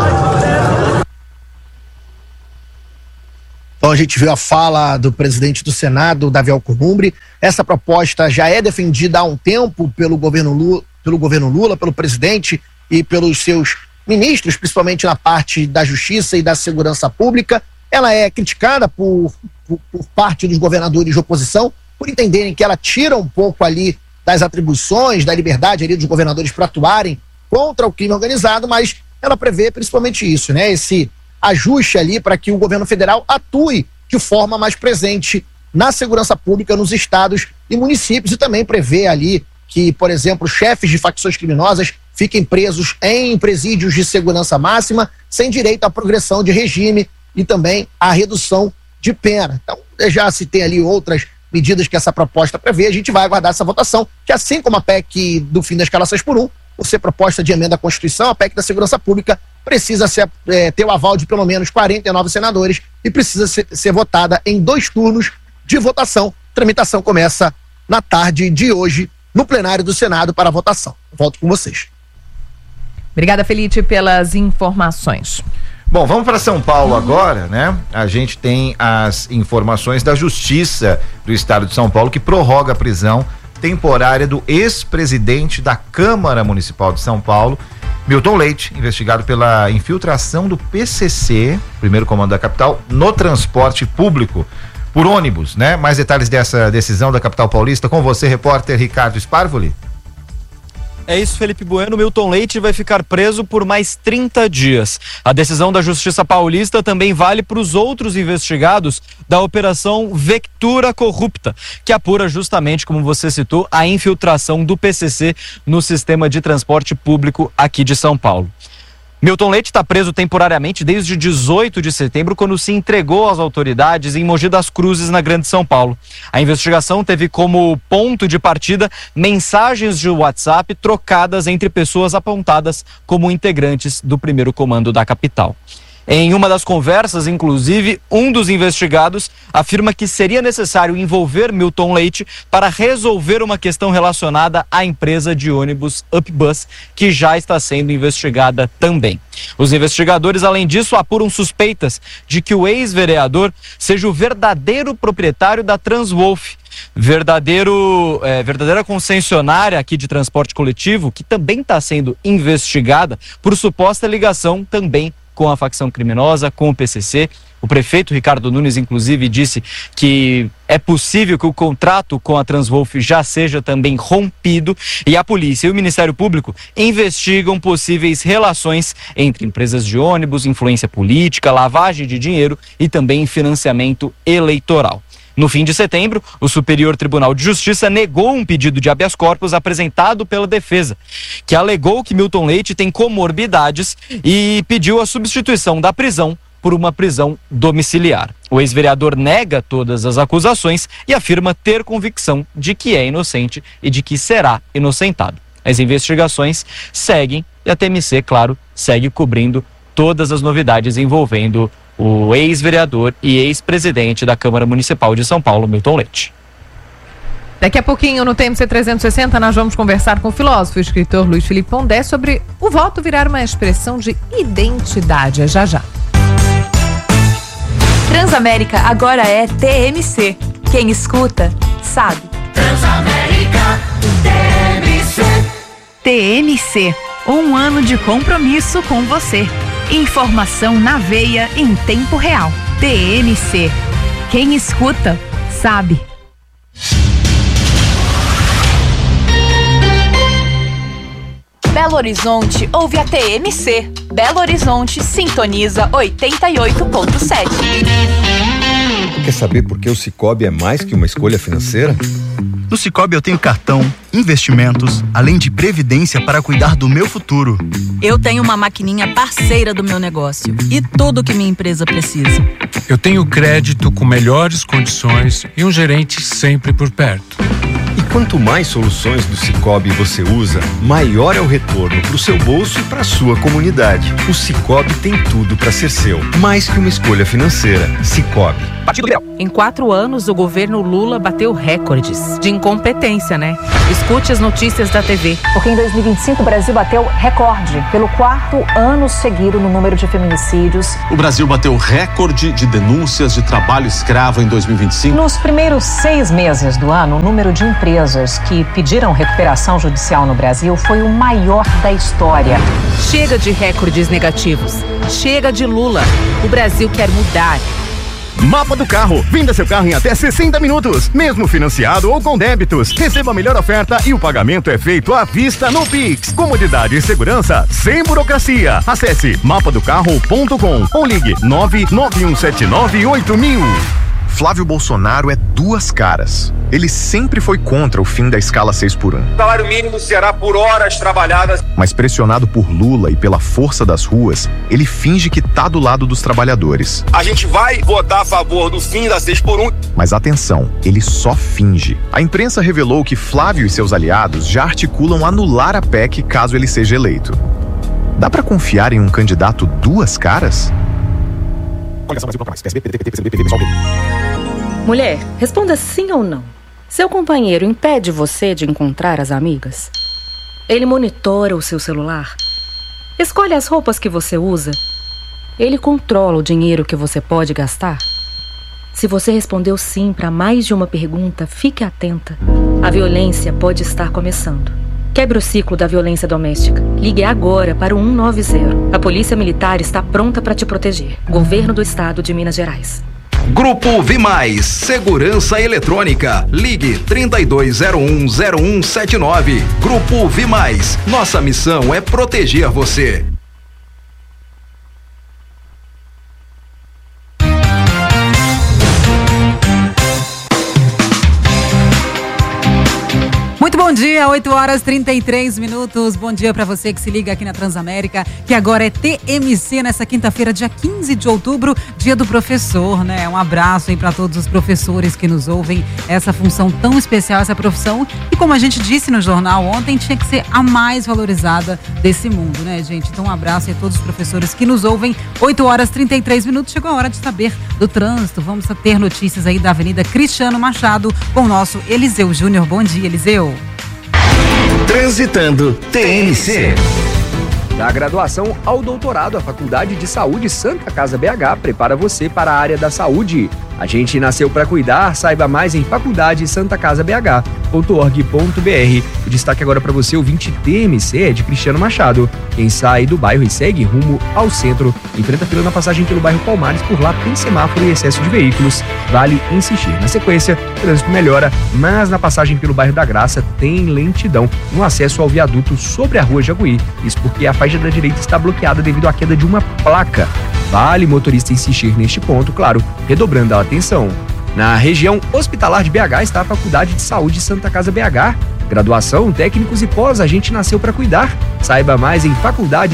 Speaker 15: Então a gente viu a fala do presidente do Senado, Davi Alcolumbre. Essa proposta já é defendida há um tempo pelo governo Lula, pelo presidente e pelos seus ministros, principalmente na parte da Justiça e da Segurança Pública. Ela é criticada por parte dos governadores de oposição, por entenderem que ela tira um pouco ali das atribuições, da liberdade ali dos governadores para atuarem contra o crime organizado, mas ela prevê principalmente isso, né? Esse ajuste ali para que o governo federal atue de forma mais presente na segurança pública nos estados e municípios, e também prevê ali que, por exemplo, chefes de facções criminosas fiquem presos em presídios de segurança máxima, sem direito à progressão de regime e também à redução de pena. Então, já se tem ali outras medidas que essa proposta prevê, a gente vai aguardar essa votação, que assim como a PEC do fim da escala 6x1, por ser proposta de emenda à Constituição, a PEC da Segurança Pública precisa ter o aval de pelo menos 49 senadores e precisa ser votada em 2 turnos de votação. A tramitação começa na tarde de hoje no plenário do Senado para a votação. Volto com vocês.
Speaker 2: Obrigada, Felipe, pelas informações.
Speaker 4: Bom, vamos para São Paulo agora, né? A gente tem as informações da Justiça do Estado de São Paulo que prorroga a prisão temporária do ex-presidente da Câmara Municipal de São Paulo, Milton Leite, investigado pela infiltração do PCC, primeiro comando da capital, no transporte público por ônibus, né? Mais detalhes dessa decisão da capital paulista com você, repórter Ricardo Sparvoli.
Speaker 17: É isso, Felipe Bueno. Milton Leite vai ficar preso por mais 30 dias. A decisão da Justiça Paulista também vale para os outros investigados da Operação Vectura Corrupta, que apura justamente, como você citou, a infiltração do PCC no sistema de transporte público aqui de São Paulo. Milton Leite está preso temporariamente desde 18 de setembro, quando se entregou às autoridades em Mogi das Cruzes, na Grande São Paulo. A investigação teve como ponto de partida mensagens de WhatsApp trocadas entre pessoas apontadas como integrantes do primeiro comando da capital. Em uma das conversas, inclusive, um dos investigados afirma que seria necessário envolver Milton Leite para resolver uma questão relacionada à empresa de ônibus Upbus, que já está sendo investigada também. Os investigadores, além disso, apuram suspeitas de que o ex-vereador seja o verdadeiro proprietário da Transwolf, verdadeira concessionária aqui de transporte coletivo, que também está sendo investigada por suposta ligação também com a facção criminosa, com o PCC. O prefeito Ricardo Nunes, inclusive, disse que é possível que o contrato com a Transwolf já seja também rompido, e a polícia e o Ministério Público investigam possíveis relações entre empresas de ônibus, influência política, lavagem de dinheiro e também financiamento eleitoral. No fim de setembro, o Superior Tribunal de Justiça negou um pedido de habeas corpus apresentado pela defesa, que alegou que Milton Leite tem comorbidades e pediu a substituição da prisão por uma prisão domiciliar. O ex-vereador nega todas as acusações e afirma ter convicção de que é inocente e de que será inocentado. As investigações seguem e a TMC, claro, segue cobrindo todas as novidades envolvendo o ex-vereador e ex-presidente da Câmara Municipal de São Paulo, Milton Leite.
Speaker 2: Daqui a pouquinho, no TMC 360, nós vamos conversar com o filósofo e escritor Luiz Felipe Pondé sobre o voto virar uma expressão de identidade. Já já.
Speaker 3: Transamérica agora é TMC. Quem escuta, sabe.
Speaker 18: Transamérica, TMC.
Speaker 3: TMC, um ano de compromisso com você. Informação na veia em tempo real. TMC. Quem escuta, sabe. Belo Horizonte ouve a TMC. Belo Horizonte sintoniza 88.7.
Speaker 19: Quer saber por que o Sicoob é mais que uma escolha financeira?
Speaker 20: No Sicoob eu tenho cartão, investimentos, além de previdência para cuidar do meu futuro.
Speaker 21: Eu tenho uma maquininha parceira do meu negócio e tudo que minha empresa precisa.
Speaker 22: Eu tenho crédito com melhores condições e um gerente sempre por perto.
Speaker 19: quanto mais soluções do Sicoob você usa, maior é o retorno para o seu bolso e para a sua comunidade. O Sicoob tem tudo para ser seu, mais que uma escolha financeira. Sicoob.
Speaker 1: Em 4 anos, o governo Lula bateu recordes de incompetência, né? Escute as notícias da TV.
Speaker 22: Porque em 2025 o Brasil bateu recorde pelo 4º ano seguido no número de feminicídios.
Speaker 23: O Brasil bateu recorde de denúncias de trabalho escravo em 2025.
Speaker 22: Nos primeiros 6 meses do ano, o número de empresas que pediram recuperação judicial no Brasil foi o maior da história.
Speaker 1: Chega de recordes negativos. Chega de Lula. O Brasil quer mudar.
Speaker 24: Mapa do Carro. Venda seu carro em até 60 minutos, mesmo financiado ou com débitos. Receba a melhor oferta e o pagamento é feito à vista no Pix. Comodidade e segurança sem burocracia. Acesse mapadocarro.com ou ligue 991798000.
Speaker 25: Flávio Bolsonaro é 2 caras. Ele sempre foi contra o fim da escala 6x1.
Speaker 26: O salário mínimo será por horas trabalhadas.
Speaker 25: Mas pressionado por Lula e pela força das ruas, ele finge que tá do lado dos trabalhadores.
Speaker 26: A gente vai votar a favor do fim da 6x1.
Speaker 25: Mas atenção, ele só finge. A imprensa revelou que Flávio e seus aliados já articulam anular a PEC caso ele seja eleito. Dá pra confiar em um candidato 2 caras?
Speaker 22: Mulher, responda sim ou não. Seu companheiro impede você de encontrar as amigas? Ele monitora o seu celular? Escolhe as roupas que você usa? Ele controla o dinheiro que você pode gastar? Se você respondeu sim para mais de uma pergunta, fique atenta. A violência pode estar começando. Quebre o ciclo da violência doméstica. Ligue agora para o 190. A Polícia Militar está pronta para te proteger. Governo do Estado de Minas Gerais.
Speaker 27: Grupo Vimais, Segurança Eletrônica. Ligue 32010179. Grupo Vimais. Nossa missão é proteger você.
Speaker 28: Muito bom dia, 8h33. Bom dia para você que se liga aqui na Transamérica, que agora é TMC nessa quinta-feira, dia 15 de outubro, dia do professor, né? Um abraço aí para todos os professores que nos ouvem, essa função tão especial, essa profissão, e como a gente disse no jornal ontem, tinha que ser a mais valorizada desse mundo, né, gente? Então um abraço aí a todos os professores que nos ouvem. 8h33, chegou a hora de saber do trânsito. Vamos ter notícias aí da Avenida Cristiano Machado com o nosso Eliseu Júnior. Bom dia, Eliseu.
Speaker 29: Transitando TNC. Da graduação ao doutorado, a Faculdade de Saúde Santa Casa BH prepara você para a área da saúde. A gente nasceu para cuidar, saiba mais em faculdadesantacasabh.org.br. O destaque agora para você, o 20 TMC é de Cristiano Machado. Quem sai do bairro e segue rumo ao centro, enfrenta fila na passagem pelo bairro Palmares, por lá tem semáforo e excesso de veículos. Vale insistir. Na sequência, o trânsito melhora, mas na passagem pelo bairro da Graça tem lentidão no acesso ao viaduto sobre a rua Jaguí. Isso porque a faixa da direita está bloqueada devido à queda de uma placa. Vale motorista insistir neste ponto, claro, redobrando a atenção. Na região hospitalar de BH está a Faculdade de Saúde Santa Casa BH. Graduação, técnicos e pós, a gente nasceu para cuidar. Saiba mais em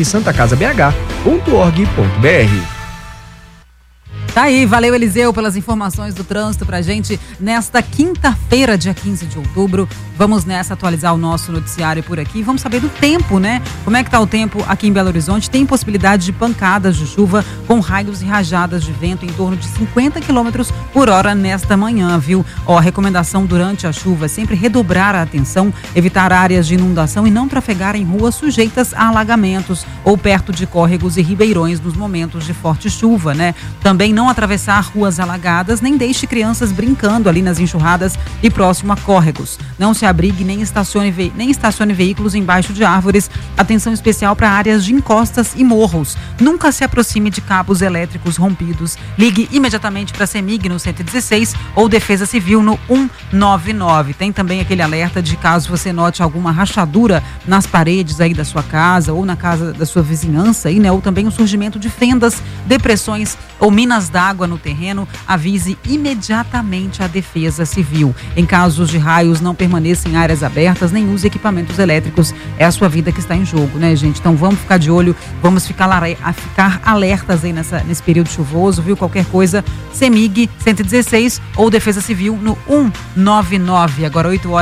Speaker 29: faculdadesantacasabh.org.br.
Speaker 28: Tá aí, valeu Eliseu pelas informações do trânsito pra gente nesta quinta-feira, dia 15 de outubro. Vamos nessa atualizar o nosso noticiário por aqui. Vamos saber do tempo, né? Como é que tá o tempo aqui em Belo Horizonte? Tem possibilidade de pancadas de chuva com raios e rajadas de vento em torno de 50 km por hora nesta manhã, viu? Ó, a recomendação durante a chuva é sempre redobrar a atenção, evitar áreas de inundação e não trafegar em ruas sujeitas a alagamentos ou perto de córregos e ribeirões nos momentos de forte chuva, né? Também não atravessar ruas alagadas, nem deixe crianças brincando ali nas enxurradas e próximo a córregos. Não se abrigue nem estacione veículos embaixo de árvores. Atenção especial para áreas de encostas e morros. Nunca se aproxime de cabos elétricos rompidos. Ligue imediatamente para a CEMIG no 116 ou Defesa Civil no 199. Tem também aquele alerta de caso você note alguma rachadura nas paredes aí da sua casa ou na casa da sua vizinhança aí, né? Ou também o surgimento de fendas, depressões ou minas d'água no terreno, avise imediatamente a Defesa Civil. Em casos de raios, não permaneça em áreas abertas, nem use equipamentos elétricos. É a sua vida que está em jogo, né, gente? Então vamos ficar de olho, vamos ficar alertas aí nesse período chuvoso, viu? Qualquer coisa, CEMIG 116 ou Defesa Civil no 199. Agora 8h33.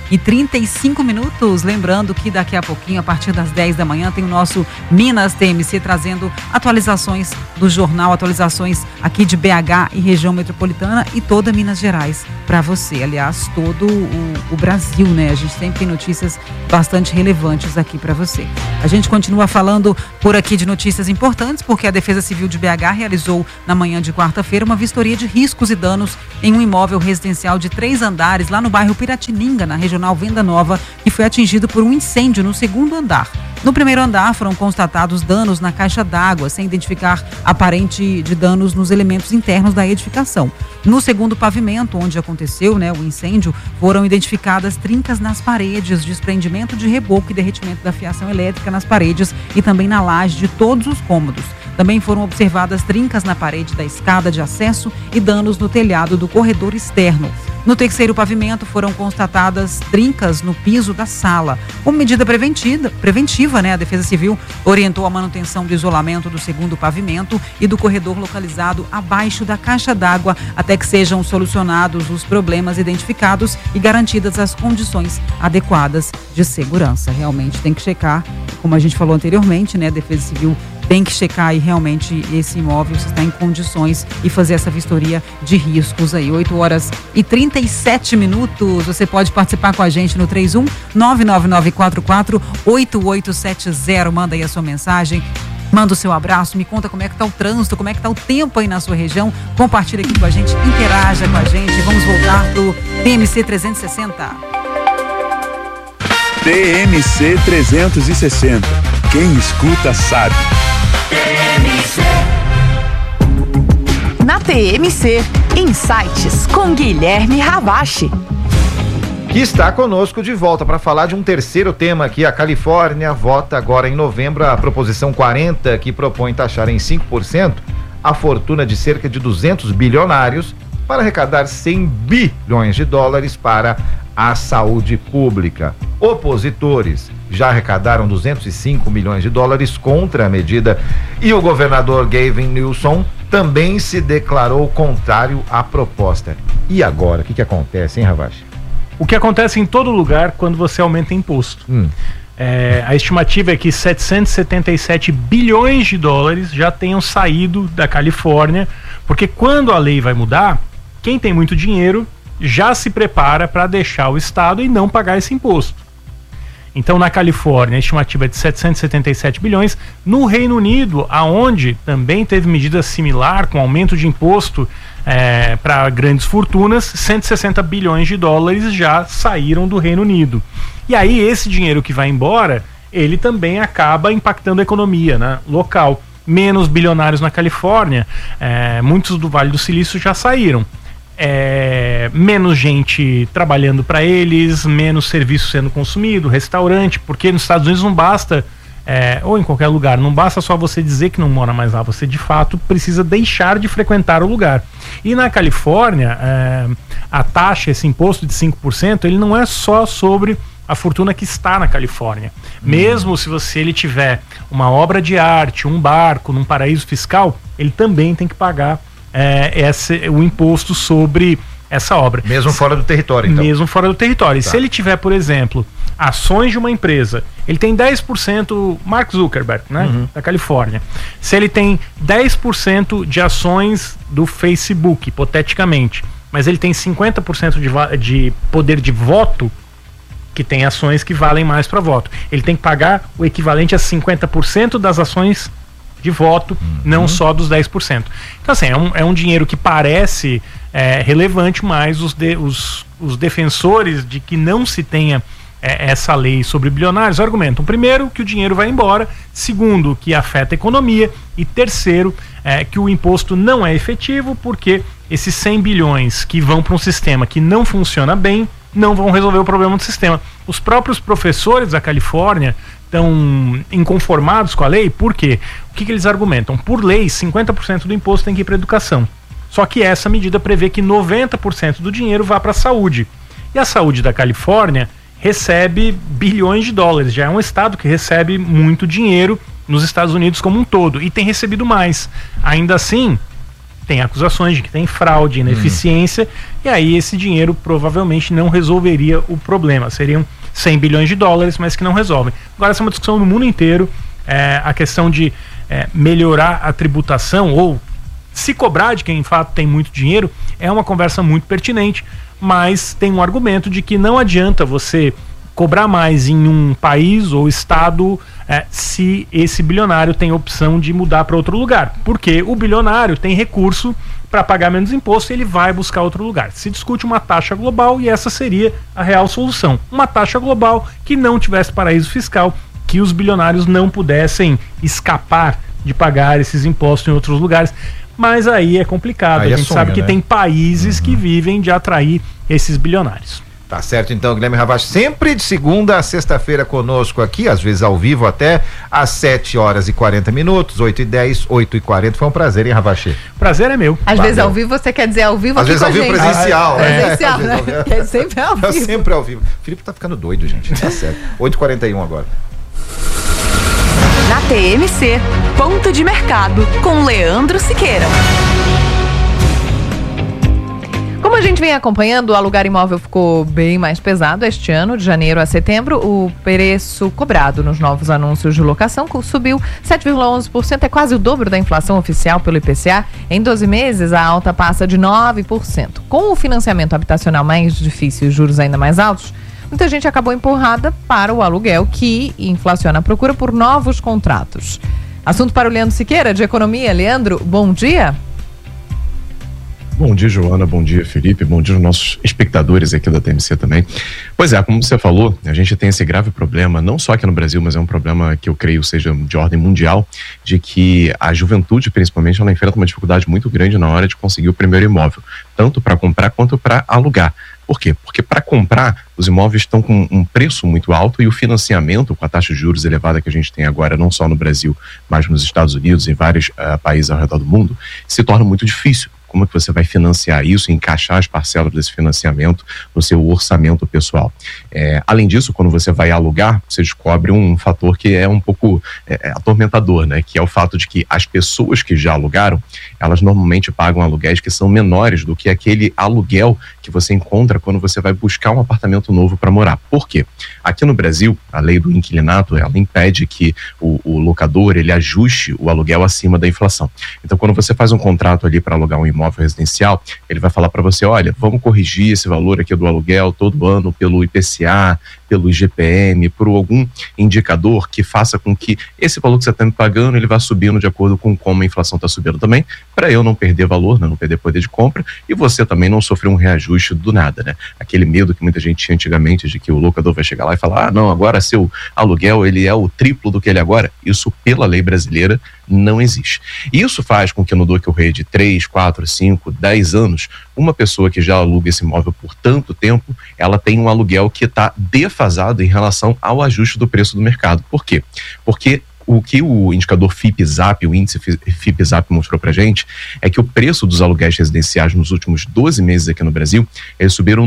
Speaker 28: 8h35. Lembrando que daqui a pouquinho, a partir das 10 da manhã, tem o nosso Minas TMC trazendo atualizações do jornal, atualizações aqui de BH e região metropolitana e toda Minas Gerais para você. Aliás, todo o Brasil, né? A gente sempre tem notícias bastante relevantes aqui para você. A gente continua falando por aqui de notícias importantes, porque a Defesa Civil de BH realizou na manhã de quarta-feira uma vistoria de riscos e danos em um imóvel residencial de 3 andares lá no bairro Piratininga, na regional Venda Nova, que foi atingido por um incêndio no segundo andar. No primeiro andar foram constatados danos na caixa d'água, sem identificar aparente de danos nos elementos internos da edificação. No segundo pavimento, onde aconteceu o incêndio, foram identificadas trincas nas paredes, desprendimento de reboco e derretimento da fiação elétrica nas paredes e também na laje de todos os cômodos. Também foram observadas trincas na parede da escada de acesso e danos no telhado do corredor externo. No terceiro pavimento foram constatadas trincas no piso da sala. Como medida preventiva, a Defesa Civil orientou a manutenção do isolamento do segundo pavimento e do corredor localizado abaixo da caixa d'água até que sejam solucionados os problemas identificados e garantidas as condições adequadas de segurança. Realmente tem que checar, como a gente falou anteriormente, a Defesa Civil tem que checar aí realmente esse imóvel, se está em condições, e fazer essa vistoria de riscos aí. 8h37. Você pode participar com a gente no 31-99944-8870. Manda aí a sua mensagem. Manda o seu abraço, me conta como é que tá o trânsito, como é que tá o tempo aí na sua região. Compartilha aqui com a gente, interaja com a gente. Vamos voltar pro TMC 360.
Speaker 5: TMC 360. Quem escuta sabe.
Speaker 3: Na TMC, Insights com Guilherme Ravache.
Speaker 4: Que está conosco de volta para falar de um terceiro tema aqui. A Califórnia vota agora em novembro a proposição 40, que propõe taxar em 5% a fortuna de cerca de 200 bilionários para arrecadar 100 bilhões de dólares para a saúde pública. Opositores já arrecadaram 205 milhões de dólares contra a medida e o governador Gavin Newsom também se declarou contrário à proposta. E agora, o que acontece, hein, Ravache?
Speaker 6: O que acontece em todo lugar quando você aumenta imposto. A estimativa é que 777 bilhões de dólares já tenham saído da Califórnia, porque quando a lei vai mudar, quem tem muito dinheiro já se prepara para deixar o estado e não pagar esse imposto. Então, na Califórnia, a estimativa é de 777 bilhões. No Reino Unido, aonde também teve medida similar, com aumento de imposto para grandes fortunas, 160 bilhões de dólares já saíram do Reino Unido. E aí, esse dinheiro que vai embora, ele também acaba impactando a economia, né, local. Menos bilionários na Califórnia, muitos do Vale do Silício já saíram. Menos gente trabalhando para eles, menos serviço sendo consumido, restaurante, porque nos Estados Unidos não basta, ou em qualquer lugar, não basta só você dizer que não mora mais lá, você de fato precisa deixar de frequentar o lugar. E na Califórnia, a taxa, esse imposto de 5%, ele não é só sobre a fortuna que está na Califórnia. Mesmo se ele tiver uma obra de arte, um barco num paraíso fiscal, ele também tem que pagar o imposto sobre essa obra.
Speaker 4: Mesmo fora do território, então.
Speaker 6: Mesmo fora do território.
Speaker 4: Tá.
Speaker 6: Se ele tiver, por exemplo, ações de uma empresa, ele tem 10%, Mark Zuckerberg, né, da Califórnia. Se ele tem 10% de ações do Facebook, hipoteticamente, mas ele tem 50% de poder de voto, que tem ações que valem mais para voto, ele tem que pagar o equivalente a 50% das ações de voto, não só dos 10%. Então, assim, é um dinheiro que parece relevante, mas os defensores de que não se tenha essa lei sobre bilionários argumentam, primeiro, que o dinheiro vai embora, segundo, que afeta a economia, e terceiro, que o imposto não é efetivo, porque esses 100 bilhões que vão para um sistema que não funciona bem, não vão resolver o problema do sistema. Os próprios professores da Califórnia estão inconformados com a lei, por quê? O que eles argumentam? Por lei, 50% do imposto tem que ir para a educação. Só que essa medida prevê que 90% do dinheiro vá para a saúde. E a saúde da Califórnia recebe bilhões de dólares. Já é um estado que recebe muito dinheiro nos Estados Unidos como um todo. E tem recebido mais. Ainda assim, tem acusações de que tem fraude, ineficiência, e aí esse dinheiro provavelmente não resolveria o problema. Seriam 100 bilhões de dólares, mas que não resolvem. Agora, essa é uma discussão no mundo inteiro, a questão de melhorar a tributação ou se cobrar de quem, de fato, tem muito dinheiro, é uma conversa muito pertinente, mas tem um argumento de que não adianta você cobrar mais em um país ou estado se esse bilionário tem opção de mudar para outro lugar, porque o bilionário tem recurso para pagar menos imposto e ele vai buscar outro lugar. Se discute uma taxa global e essa seria a real solução, uma taxa global que não tivesse paraíso fiscal, que os bilionários não pudessem escapar de pagar esses impostos em outros lugares. Mas aí é complicado, a gente sabe que tem países que vivem de atrair esses bilionários.
Speaker 4: Tá certo, então, Guilherme Ravache, sempre de segunda a sexta-feira conosco aqui, às vezes ao vivo até às 7h40, 8h10, 8h40. Foi um prazer, hein, Ravache?
Speaker 6: Prazer é meu.
Speaker 2: Às vezes ao vivo, você quer dizer ao vivo aqui com a gente.
Speaker 4: Às vezes ao vivo presencial.
Speaker 2: Presencial, né? É sempre ao vivo.
Speaker 4: É sempre ao vivo. O Felipe tá ficando doido, gente. Tá certo. 8h41 agora.
Speaker 3: Na TMC, ponto de mercado, com Leandro Siqueira.
Speaker 2: Como a gente vem acompanhando, o alugar imóvel ficou bem mais pesado este ano, de janeiro a setembro. O preço cobrado nos novos anúncios de locação subiu 7,11%, é quase o dobro da inflação oficial pelo IPCA. Em 12 meses, a alta passa de 9%. Com o financiamento habitacional mais difícil e juros ainda mais altos, muita gente acabou empurrada para o aluguel, que inflaciona a procura por novos contratos. Assunto para o Leandro Siqueira, de Economia. Leandro, bom dia.
Speaker 7: Bom dia, Joana, bom dia, Felipe, bom dia aos nossos espectadores aqui da TMC também. Pois é, como você falou, a gente tem esse grave problema, não só aqui no Brasil, mas é um problema que eu creio seja de ordem mundial, de que a juventude, principalmente, ela enfrenta uma dificuldade muito grande na hora de conseguir o primeiro imóvel, tanto para comprar quanto para alugar. Por quê? Porque para comprar, os imóveis estão com um preço muito alto e o financiamento, com a taxa de juros elevada que a gente tem agora, não só no Brasil, mas nos Estados Unidos e em vários países ao redor do mundo, se torna muito difícil. Como é que você vai financiar isso, encaixar as parcelas desse financiamento no seu orçamento pessoal? Além disso, quando você vai alugar, você descobre um fator que é um pouco atormentador, né? Que é o fato de que as pessoas que já alugaram, elas normalmente pagam aluguéis que são menores do que aquele aluguel que você encontra quando você vai buscar um apartamento novo para morar. Por quê? Aqui no Brasil, a lei do inquilinato, ela impede que o locador, ele ajuste o aluguel acima da inflação. Então, quando você faz um contrato ali para alugar um imóvel residencial, ele vai falar para você, olha, vamos corrigir esse valor aqui do aluguel todo ano pelo IPCA, pelo IGPM, por algum indicador que faça com que esse valor que você está me pagando, ele vá subindo de acordo com como a inflação está subindo também, para eu não perder valor, né, não perder poder de compra, e você também não sofrer um reajuste do nada, né? Aquele medo que muita gente tinha antigamente de que o locador vai chegar lá e falar, não, agora seu aluguel, ele é o triplo do que ele é agora. Isso, pela lei brasileira, não existe. E isso faz com que no do que eu rei de 3, 4, 5, 10 anos, uma pessoa que já aluga esse imóvel por tanto tempo, ela tem um aluguel que está defasado em relação ao ajuste do preço do mercado. Por quê? Porque o que o indicador FIPE-ZAP, o índice FIPE-ZAP mostrou pra gente, é que o preço dos aluguéis residenciais nos últimos 12 meses aqui no Brasil, eles subiram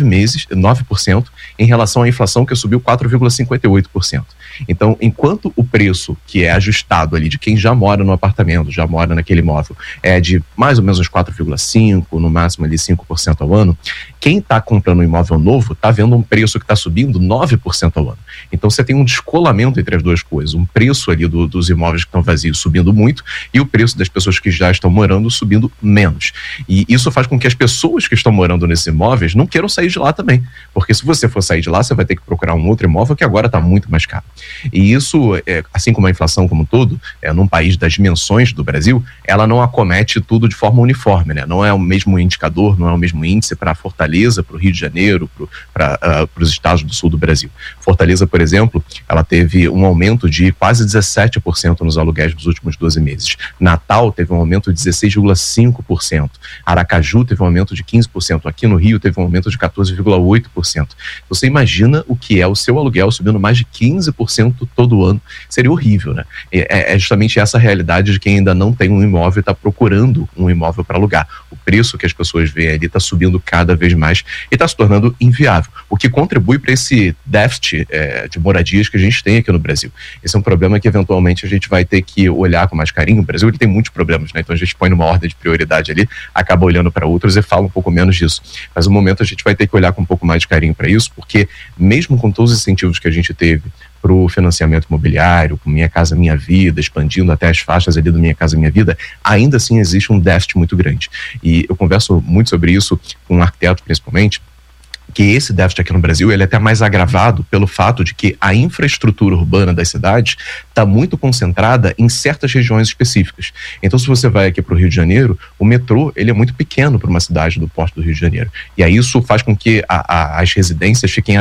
Speaker 7: 9% em relação à inflação, que subiu 4,58%. Então, enquanto o preço que é ajustado ali de quem já mora no apartamento, já mora naquele imóvel, é de mais ou menos uns 4,5%, no máximo ali 5% ao ano, quem está comprando um imóvel novo está vendo um preço que está subindo 9% ao ano. Então, você tem um descolamento entre as duas coisas, um preço ali dos imóveis que estão vazios subindo muito e o preço das pessoas que já estão morando subindo menos. E isso faz com que as pessoas que estão morando nesses imóveis não queiram sair de lá também, porque se você for sair de lá, você vai ter que procurar um outro imóvel que agora está muito mais caro. E isso, assim como a inflação como um todo, num país das dimensões do Brasil, ela não acomete tudo de forma uniforme, né? Não é o mesmo indicador, não é o mesmo índice para Fortaleza, para o Rio de Janeiro, para os estados do sul do Brasil. Fortaleza, por exemplo, ela teve um aumento de quase 17% nos aluguéis dos últimos 12 meses. Natal teve um aumento de 16,5%. Aracaju teve um aumento de 15%. Aqui no Rio teve um aumento de 14,8%. Você imagina o que é o seu aluguel subindo mais de 15% todo ano. Seria horrível, né? É justamente essa realidade de quem ainda não tem um imóvel e está procurando um imóvel para alugar. O preço que as pessoas veem ali está subindo cada vez mais e está se tornando inviável, o que contribui para esse déficit de moradias que a gente tem aqui no Brasil. Esse é um problema que eventualmente a gente vai ter que olhar com mais carinho. O Brasil ele tem muitos problemas, né? Então a gente põe numa ordem de prioridade ali, acaba olhando para outros e fala um pouco menos disso. Mas no momento a gente vai ter que olhar com um pouco mais de carinho para isso, porque mesmo com todos os incentivos que a gente teve para o financiamento imobiliário, com Minha Casa Minha Vida, expandindo até as faixas ali do Minha Casa Minha Vida, ainda assim existe um déficit muito grande. E eu converso muito sobre isso com um arquiteto, principalmente, que esse déficit aqui no Brasil ele é até mais agravado pelo fato de que a infraestrutura urbana das cidades está muito concentrada em certas regiões específicas. Então, se você vai aqui para o Rio de Janeiro, o metrô ele é muito pequeno para uma cidade do porte do Rio de Janeiro. E aí isso faz com que as residências fiquem